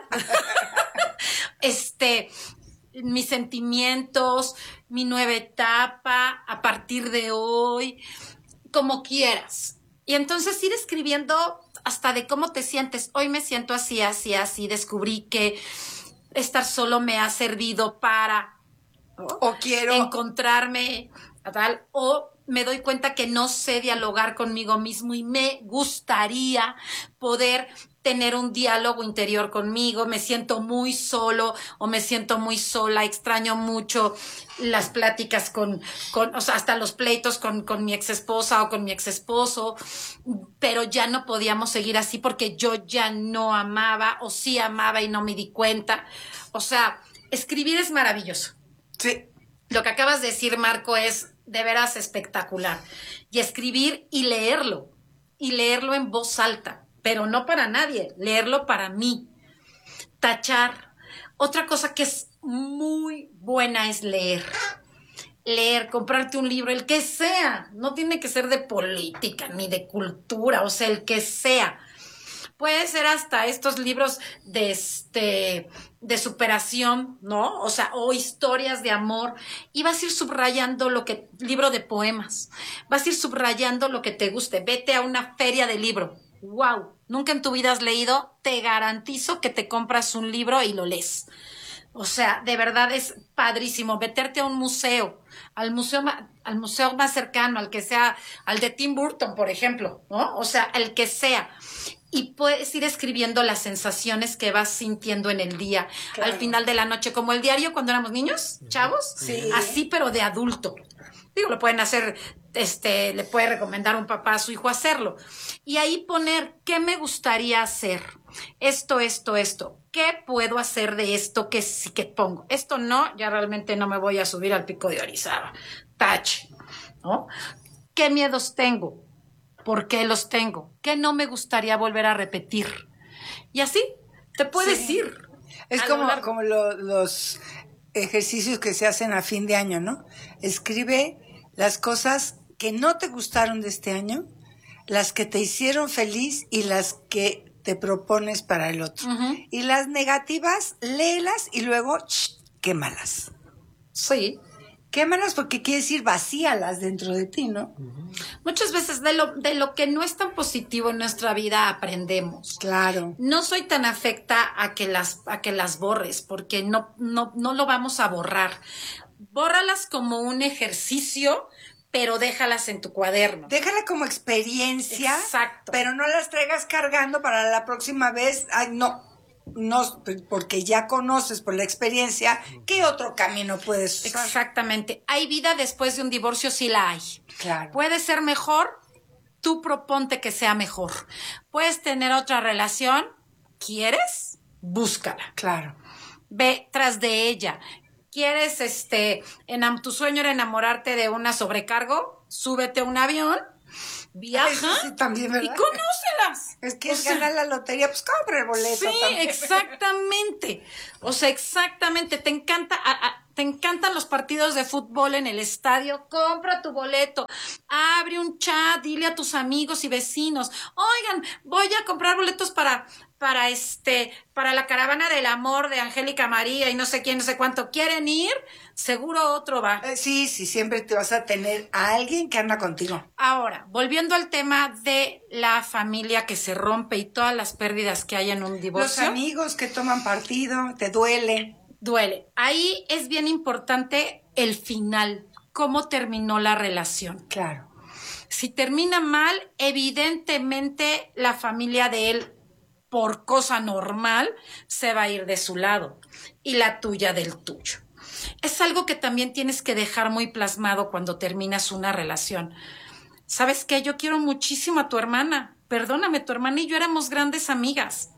este, mis sentimientos, mi nueva etapa, a partir de hoy, como quieras. Y entonces ir escribiendo hasta de cómo te sientes. Hoy me siento así, así, así. Descubrí que estar solo me ha servido para O quiero encontrarme, tal, o me doy cuenta que no sé dialogar conmigo mismo y me gustaría poder tener un diálogo interior conmigo. Me siento muy solo o me siento muy sola, extraño mucho las pláticas con, con o sea, hasta los pleitos con, con mi ex esposa o con mi ex esposo, pero ya no podíamos seguir así porque yo ya no amaba o sí amaba y no me di cuenta. O sea, escribir es maravilloso. sí. Lo que acabas de decir, Marco, es de veras espectacular. Y escribir y leerlo. Y leerlo en voz alta. Pero no para nadie. Leerlo para mí. Tachar. Otra cosa que es muy buena es leer. Leer, comprarte un libro, el que sea. No tiene que ser de política ni de cultura. O sea, el que sea. Puede ser hasta estos libros de este de superación, ¿no? O sea, o historias de amor. Y vas a ir subrayando lo que, libro de poemas. Vas a ir subrayando lo que te guste. Vete a una feria de libro. ¡Wow! Nunca en tu vida has leído. Te garantizo que te compras un libro y lo lees. O sea, de verdad es padrísimo meterte a un museo, al museo, ma- al museo más cercano, al que sea, al de Tim Burton, por ejemplo, ¿no? O sea, el que sea. Y puedes ir escribiendo las sensaciones que vas sintiendo en el día, Claro. al final de la noche, como el diario cuando éramos niños, chavos, Sí. así pero de adulto. Digo, lo pueden hacer, este, le puede recomendar un papá a su hijo hacerlo. Y ahí poner, ¿qué me gustaría hacer? Esto, esto, esto. ¿Qué puedo hacer de esto que sí que pongo? Esto no, ya realmente no me voy a subir al pico de Orizaba. Tache, ¿no? ¿Qué miedos tengo? ¿Por qué los tengo? ¿Qué no me gustaría volver a repetir? Y así te puedes Sí. ir. Es a lo como, largo. como lo- los ejercicios que se hacen a fin de año, ¿no? Escribe las cosas que no te gustaron de este año, las que te hicieron feliz y las que te propones para el otro. Ujú. Y las negativas, léelas y luego ch, quémalas. Sí. Quémalas porque quiere decir vacíalas dentro de ti, ¿no? Muchas veces de lo, de lo que no es tan positivo en nuestra vida aprendemos. Claro. No soy tan afecta a que las, a que las borres, porque no, no, no lo vamos a borrar. Bórralas como un ejercicio, pero déjalas en tu cuaderno. Déjala como experiencia, Exacto. pero no las traigas cargando para la próxima vez. Ay, no, no, porque ya conoces por la experiencia qué otro camino puedes usar. Exactamente. ¿Hay vida después de un divorcio? Sí la hay. Claro. ¿Puede ser mejor? Tú proponte que sea mejor. ¿Puedes tener otra relación? ¿Quieres? Búscala. Claro. ve tras de ella. ¿Quieres, este, enam- tu sueño era enamorarte de una sobrecargo? Súbete a un avión, viaja Eso sí, también, ¿verdad? y conócelas. Es que O es sea, ganar la lotería, pues compra el boleto. sí, también. exactamente. O sea, exactamente. Te encanta, a- a- te encantan los partidos de fútbol en el estadio. Compra tu boleto. Abre un chat, dile a tus amigos y vecinos. Oigan, voy a comprar boletos para, para este, para la caravana del amor de Angélica María y no sé quién, no sé cuánto. ¿Quieren ir? Seguro otro va. Eh, Sí, sí, siempre te vas a tener a alguien que anda contigo. Ahora, volviendo al tema de la familia que se rompe y todas las pérdidas que hay en un Los divorcio. amigos que toman partido, te duele. Duele. Ahí es bien importante el final, cómo terminó la relación. Claro. Si termina mal, evidentemente la familia de él, por cosa normal, se va a ir de su lado y la tuya del tuyo. Es algo que también tienes que dejar muy plasmado cuando terminas una relación. ¿Sabes qué? Yo quiero muchísimo a tu hermana. Perdóname, tu hermana y yo éramos grandes amigas.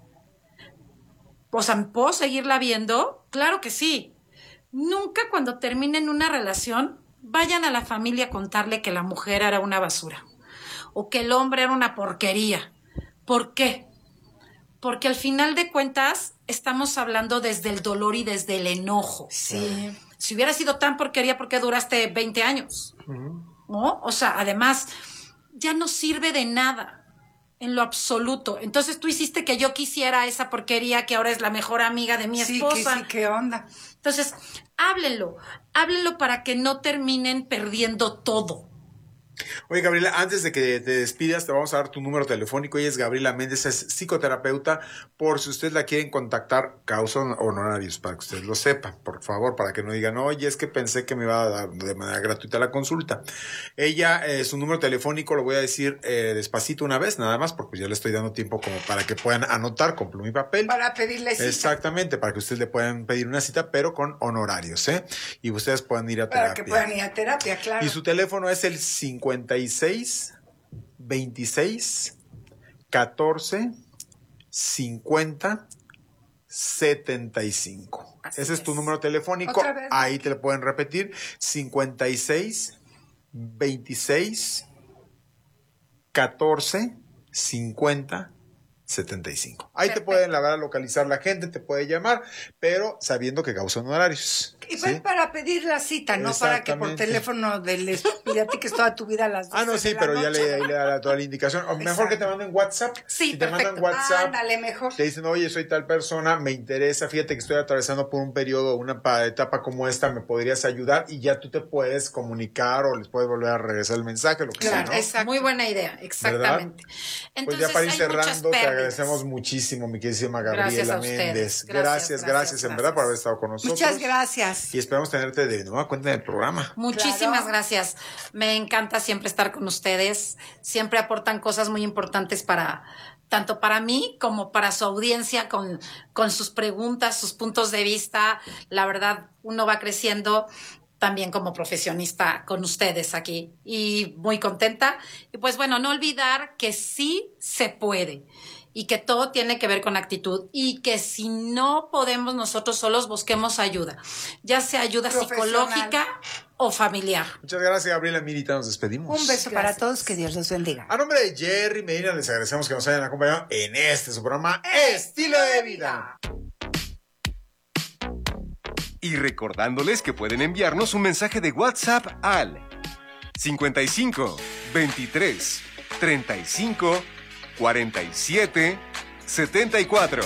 O sea, ¿puedo seguirla viendo? Claro que sí. Nunca cuando terminen una relación vayan a la familia a contarle que la mujer era una basura o que el hombre era una porquería. ¿Por qué? Porque al final de cuentas estamos hablando desde el dolor y desde el enojo. Sí. Si hubiera sido tan porquería, ¿por qué duraste veinte años? ¿No? O sea, además, ya no sirve de nada. En lo absoluto. Entonces tú hiciste que yo quisiera esa porquería que ahora es la mejor amiga de mi Sí, esposa. que sí, qué onda. Entonces, háblenlo. Háblenlo para que no terminen perdiendo todo. Oye, Gabriela, antes de que te despidas, te vamos a dar tu número telefónico. Ella es Gabriela Méndez, es psicoterapeuta. Por si ustedes la quieren contactar, causa honorarios, para que ustedes lo sepan, por favor, para que no digan, oye, es que pensé que me iba a dar de manera gratuita la consulta. Ella, eh, su número telefónico, lo voy a decir eh, despacito una vez, nada más, porque ya le estoy dando tiempo como para que puedan anotar con pluma y papel. Para pedirle cita. Exactamente, para que ustedes le puedan pedir una cita, pero con honorarios, ¿eh? Y ustedes puedan ir a Para terapia. que puedan ir a terapia, claro. Y su teléfono es el cincuenta y seis, veintiséis, catorce, cincuenta, setenta y cinco. Así Ese es tu es. número telefónico. Otra vez. Ahí te lo pueden repetir. cincuenta y seis, veintiséis, catorce, cincuenta, setenta y cinco. Ahí Perfecto. te pueden, la verdad, localizar la gente, te puede llamar, pero sabiendo que causan honorarios. Y fue ¿sí? para pedir la cita, no para que por Exactamente. teléfono de les platiques toda tu vida a las Ah, no, doce sí, de la pero ya noche. le, ahí le da toda la indicación. O mejor Exacto. que te manden WhatsApp. Sí, si te perfecto. mandan WhatsApp, Ándale, mejor. te dicen, oye, soy tal persona, me interesa, fíjate que estoy atravesando por un periodo, una pa- etapa como esta, ¿me podrías ayudar? Y ya tú te puedes comunicar o les puedes volver a regresar el mensaje, lo que Claro, sea, ¿no? exacto. Muy buena idea, exactamente. Pues Entonces, ya para ir hay muchas cerrando, te pérdidas. agradecemos muchísimo, mi queridísima Gracias Gabriela a ustedes. Méndez. Gracias, Gracias, gracias, gracias, en verdad, gracias. por haber estado con nosotros. Muchas gracias. Y esperamos tenerte de nueva cuenta en el programa. Muchísimas Claro. gracias. Me encanta siempre estar con ustedes. Siempre aportan cosas muy importantes para tanto para mí como para su audiencia con, con sus preguntas, sus puntos de vista. La verdad, uno va creciendo también como profesionista con ustedes aquí y muy contenta. Y pues bueno, no olvidar que sí se puede y que todo tiene que ver con actitud y que si no podemos nosotros solos busquemos ayuda, ya sea ayuda Profesional. psicológica o familiar. Muchas gracias, Gabriela Mirita, nos despedimos. Un beso para todos, que Dios los bendiga. A nombre de Jerry Medina, les agradecemos que nos hayan acompañado en este su programa Estilo de Vida. Y recordándoles que pueden enviarnos un mensaje de WhatsApp al cincuenta y cinco, veintitrés, treinta y cinco, cuarenta y siete, setenta y cuatro.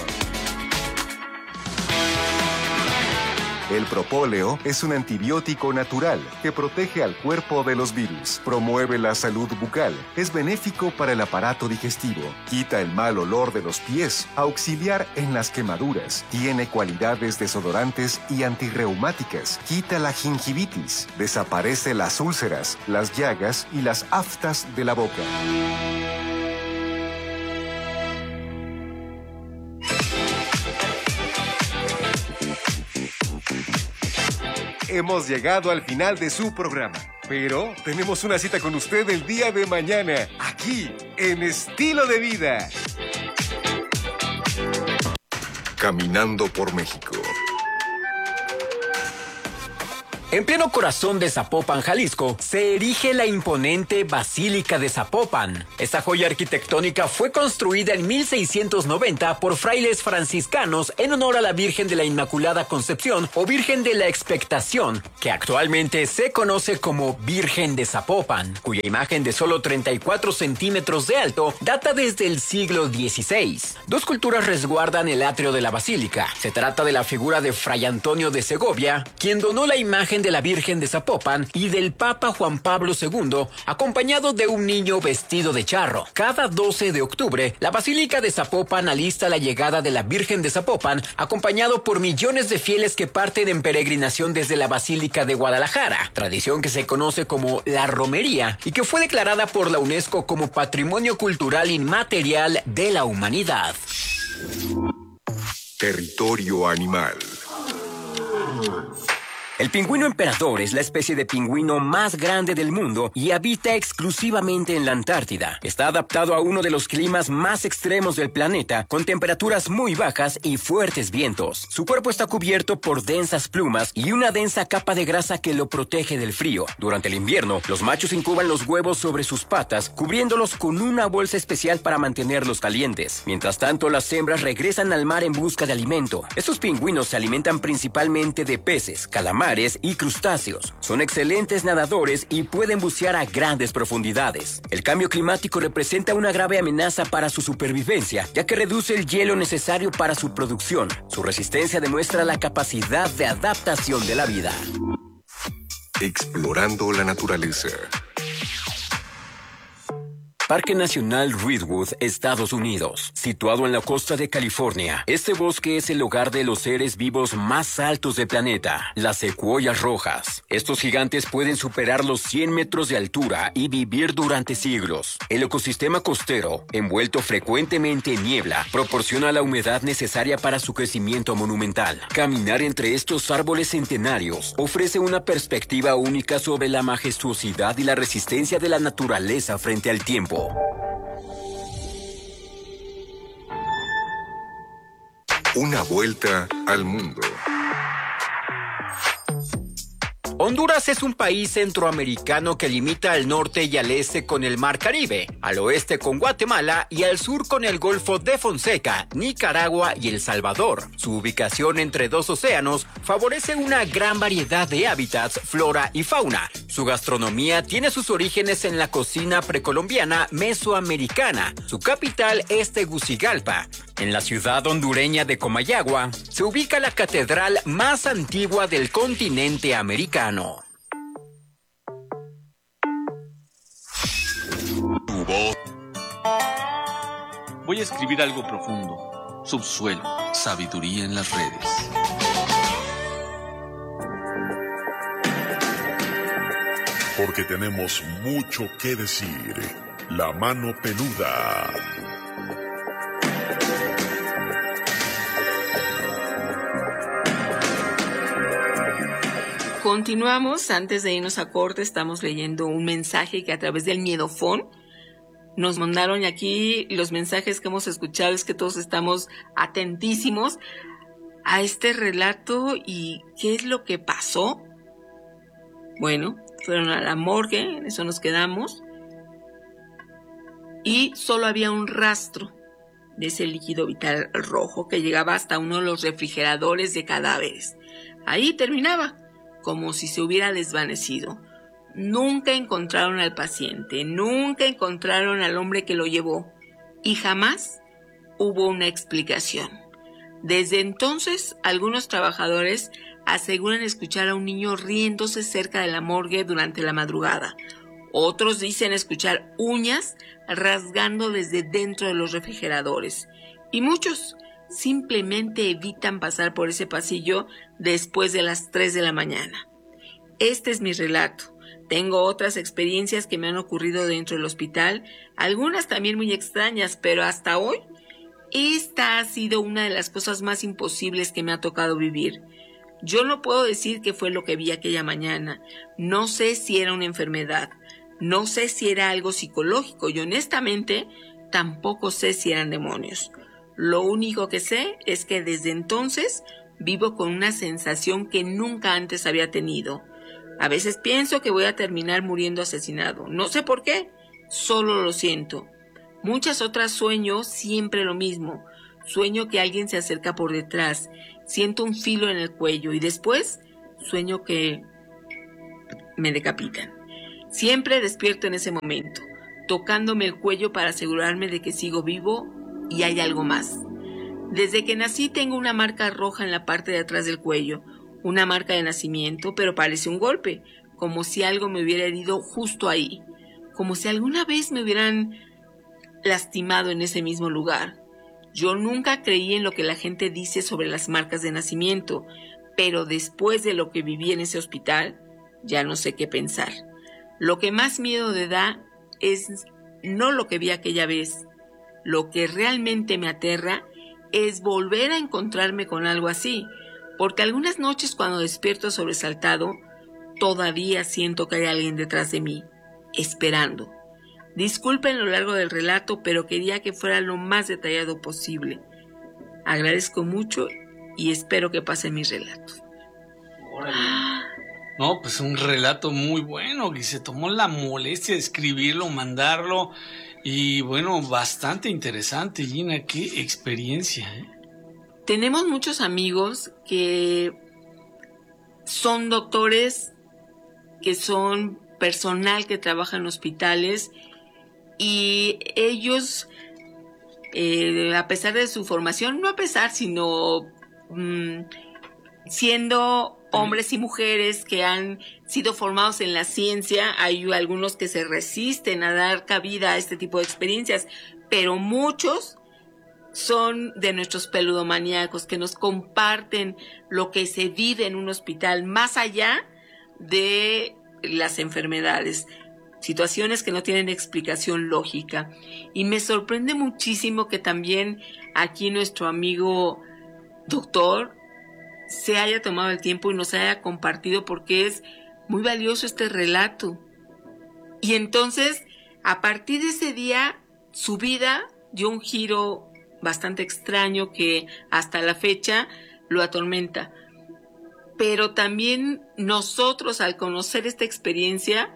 El propóleo es un antibiótico natural que protege al cuerpo de los virus, promueve la salud bucal, es benéfico para el aparato digestivo, quita el mal olor de los pies, auxiliar en las quemaduras, tiene cualidades desodorantes y antirreumáticas, quita la gingivitis, desaparece las úlceras, las llagas y las aftas de la boca. Hemos llegado al final de su programa, pero tenemos una cita con usted el día de mañana, aquí, en Estilo de Vida. Caminando por México. En pleno corazón de Zapopan, Jalisco, se erige la imponente Basílica de Zapopan. Esta joya arquitectónica fue construida en mil seiscientos noventa por frailes franciscanos en honor a la Virgen de la Inmaculada Concepción o Virgen de la Expectación, que actualmente se conoce como Virgen de Zapopan, cuya imagen de solo treinta y cuatro centímetros de alto data desde el siglo dieciséis. Dos culturas resguardan el atrio de la basílica. Se trata de la figura de Fray Antonio de Segovia, quien donó la imagen de la Virgen de Zapopan, y del Papa Juan Pablo segundo, acompañado de un niño vestido de charro. Cada doce de octubre, la Basílica de Zapopan alista la llegada de la Virgen de Zapopan, acompañado por millones de fieles que parten en peregrinación desde la Basílica de Guadalajara, tradición que se conoce como la romería y que fue declarada por la UNESCO como Patrimonio Cultural Inmaterial de la Humanidad. Territorio animal. El pingüino emperador es la especie de pingüino más grande del mundo y habita exclusivamente en la Antártida. Está adaptado a uno de los climas más extremos del planeta, con temperaturas muy bajas y fuertes vientos. Su cuerpo está cubierto por densas plumas y una densa capa de grasa que lo protege del frío. Durante el invierno, los machos incuban los huevos sobre sus patas, cubriéndolos con una bolsa especial para mantenerlos calientes. Mientras tanto, las hembras regresan al mar en busca de alimento. Estos pingüinos se alimentan principalmente de peces, calamares y crustáceos. Son excelentes nadadores y pueden bucear a grandes profundidades. El cambio climático representa una grave amenaza para su supervivencia, ya que reduce el hielo necesario para su producción. Su resistencia demuestra la capacidad de adaptación de la vida. Explorando la naturaleza. Parque Nacional Redwood, Estados Unidos. Situado en la costa de California, este bosque es el hogar de los seres vivos más altos del planeta, las secuoyas rojas. Estos gigantes pueden superar los cien metros de altura y vivir durante siglos. El ecosistema costero, envuelto frecuentemente en niebla, proporciona la humedad necesaria para su crecimiento monumental. Caminar entre estos árboles centenarios ofrece una perspectiva única sobre la majestuosidad y la resistencia de la naturaleza frente al tiempo. Una vuelta al mundo. Honduras es un país centroamericano que limita al norte y al este con el Mar Caribe, al oeste con Guatemala y al sur con el Golfo de Fonseca, Nicaragua y El Salvador. Su ubicación entre dos océanos favorece una gran variedad de hábitats, flora y fauna. Su gastronomía tiene sus orígenes en la cocina precolombiana mesoamericana. Su capital es Tegucigalpa. En la ciudad hondureña de Comayagua se ubica la catedral más antigua del continente americano. Voy a escribir algo profundo. Subsuelo, sabiduría en las redes. Porque tenemos mucho que decir. La mano peluda. Continuamos. Antes de irnos a corte, estamos leyendo un mensaje que a través del Miedofón nos mandaron, y aquí los mensajes que hemos escuchado es que todos estamos atentísimos a este relato. ¿Y qué es lo que pasó? Bueno, fueron a la morgue, en eso nos quedamos, y solo había un rastro de ese líquido vital rojo que llegaba hasta uno de los refrigeradores de cadáveres. Ahí terminaba, como si se hubiera desvanecido. Nunca encontraron al paciente, nunca encontraron al hombre que lo llevó, y jamás hubo una explicación. Desde entonces, algunos trabajadores aseguran escuchar a un niño riéndose cerca de la morgue durante la madrugada. Otros dicen escuchar uñas rasgando desde dentro de los refrigeradores. Y muchos simplemente evitan pasar por ese pasillo después de las tres de la mañana. Este es mi relato. Tengo otras experiencias que me han ocurrido dentro del hospital, algunas también muy extrañas, pero hasta hoy, esta ha sido una de las cosas más imposibles que me ha tocado vivir. Yo no puedo decir qué fue lo que vi aquella mañana. No sé si era una enfermedad. No sé si era algo psicológico y honestamente tampoco sé si eran demonios. Lo único que sé es que desde entonces vivo con una sensación que nunca antes había tenido. A veces pienso que voy a terminar muriendo asesinado. No sé por qué, solo lo siento. Muchas otras sueño siempre lo mismo. Sueño que alguien se acerca por detrás. Siento un filo en el cuello y después sueño que me decapitan. Siempre despierto en ese momento, tocándome el cuello para asegurarme de que sigo vivo y hay algo más. Desde que nací tengo una marca roja en la parte de atrás del cuello, una marca de nacimiento, pero parece un golpe, como si algo me hubiera herido justo ahí, como si alguna vez me hubieran lastimado en ese mismo lugar. Yo nunca creí en lo que la gente dice sobre las marcas de nacimiento, pero después de lo que viví en ese hospital, ya no sé qué pensar. Lo que más miedo me da es no lo que vi aquella vez. Lo que realmente me aterra es volver a encontrarme con algo así, porque algunas noches cuando despierto sobresaltado, todavía siento que hay alguien detrás de mí, esperando. Disculpen lo largo del relato, pero quería que fuera lo más detallado posible. Agradezco mucho y espero que pase mi relato. Órale. No, pues un relato muy bueno, que se tomó la molestia de escribirlo, mandarlo, y bueno, bastante interesante, Gina, qué experiencia, ¿eh? Tenemos muchos amigos que son doctores, que son personal que trabaja en hospitales, y ellos, eh, a pesar de su formación, no a pesar, sino mmm, siendo hombres y mujeres que han sido formados en la ciencia, hay algunos que se resisten a dar cabida a este tipo de experiencias, pero muchos son de nuestros peludomaníacos que nos comparten lo que se vive en un hospital más allá de las enfermedades, situaciones que no tienen explicación lógica. Y me sorprende muchísimo que también aquí nuestro amigo doctor se haya tomado el tiempo y nos haya compartido, porque es muy valioso este relato. Y entonces, a partir de ese día, su vida dio un giro bastante extraño que hasta la fecha lo atormenta. Pero también nosotros, al conocer esta experiencia,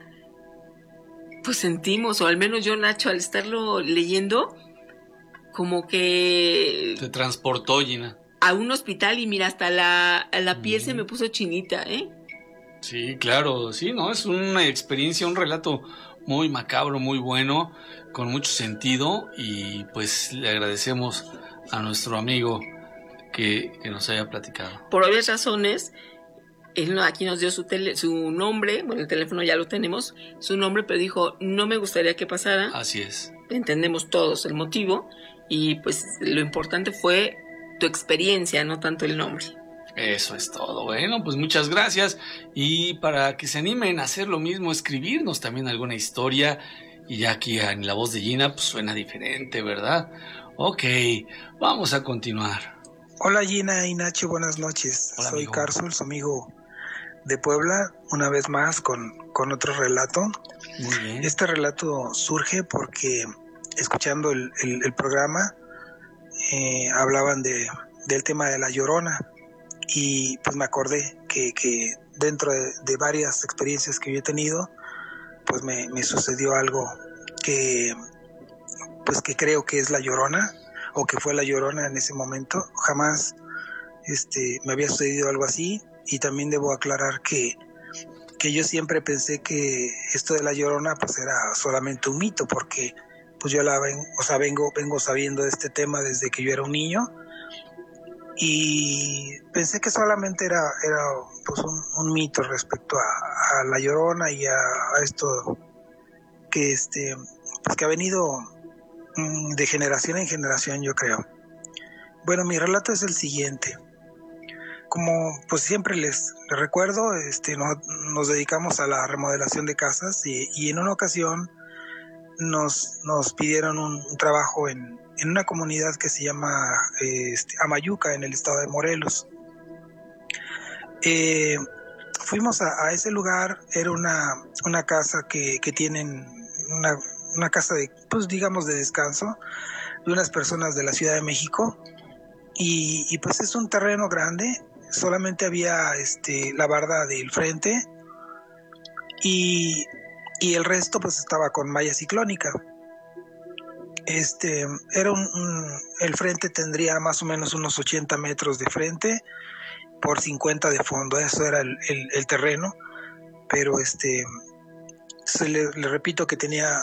pues sentimos, o al menos yo, Nacho, al estarlo leyendo, como que te transportó, Gina, a un hospital, y mira, hasta la, la piel mm. se me puso chinita, ¿eh? Sí, claro, sí, ¿no? Es una experiencia, un relato muy macabro, muy bueno, con mucho sentido, y pues le agradecemos a nuestro amigo que, que nos haya platicado. Por obvias razones, él aquí nos dio su, tele, su nombre, bueno, el teléfono ya lo tenemos, su nombre, pero dijo, no me gustaría que pasara. Así es. Entendemos todos el motivo, y pues lo importante fue tu experiencia, no tanto el nombre. Eso es todo. Bueno, pues muchas gracias. Y para que se animen a hacer lo mismo, escribirnos también alguna historia. Y ya aquí en la voz de Gina, pues suena diferente, ¿verdad? Ok, vamos a continuar. Hola Gina y Nacho, buenas noches. Hola, Soy amigo. Carson, su amigo de Puebla, una vez más con, con otro relato. Muy bien. Este relato surge porque, escuchando el, el, el programa, Eh, hablaban de, del tema de la Llorona, y pues me acordé que, que dentro de, de varias experiencias que yo he tenido, pues me, me sucedió algo que pues que creo que es la Llorona, o que fue la Llorona en ese momento. Jamás este, me había sucedido algo así, y también debo aclarar que, que yo siempre pensé que esto de la Llorona pues era solamente un mito, porque pues yo la ven, o sea, vengo, vengo sabiendo de este tema desde que yo era un niño, y pensé que solamente era, era pues un, un mito respecto a, a la Llorona y a, a esto que este pues que ha venido mmm, de generación en generación, yo creo. Bueno, mi relato es el siguiente. Como pues siempre les, les recuerdo, este no, nos dedicamos a la remodelación de casas, y, y en una ocasión Nos, nos pidieron un, un trabajo en, en una comunidad que se llama eh, este, Amayuca, en el estado de Morelos. Eh, fuimos a, a ese lugar. Era una, una casa que, que tienen, una, una casa de, pues digamos, de descanso de unas personas de la Ciudad de México, y, y pues es un terreno grande. Solamente había este, la barda del frente, y, y el resto pues estaba con malla ciclónica. Este, era un, un, el frente tendría más o menos unos ochenta metros de frente por cincuenta de fondo, eso era el, el, el terreno, pero este, se le, le repito que tenía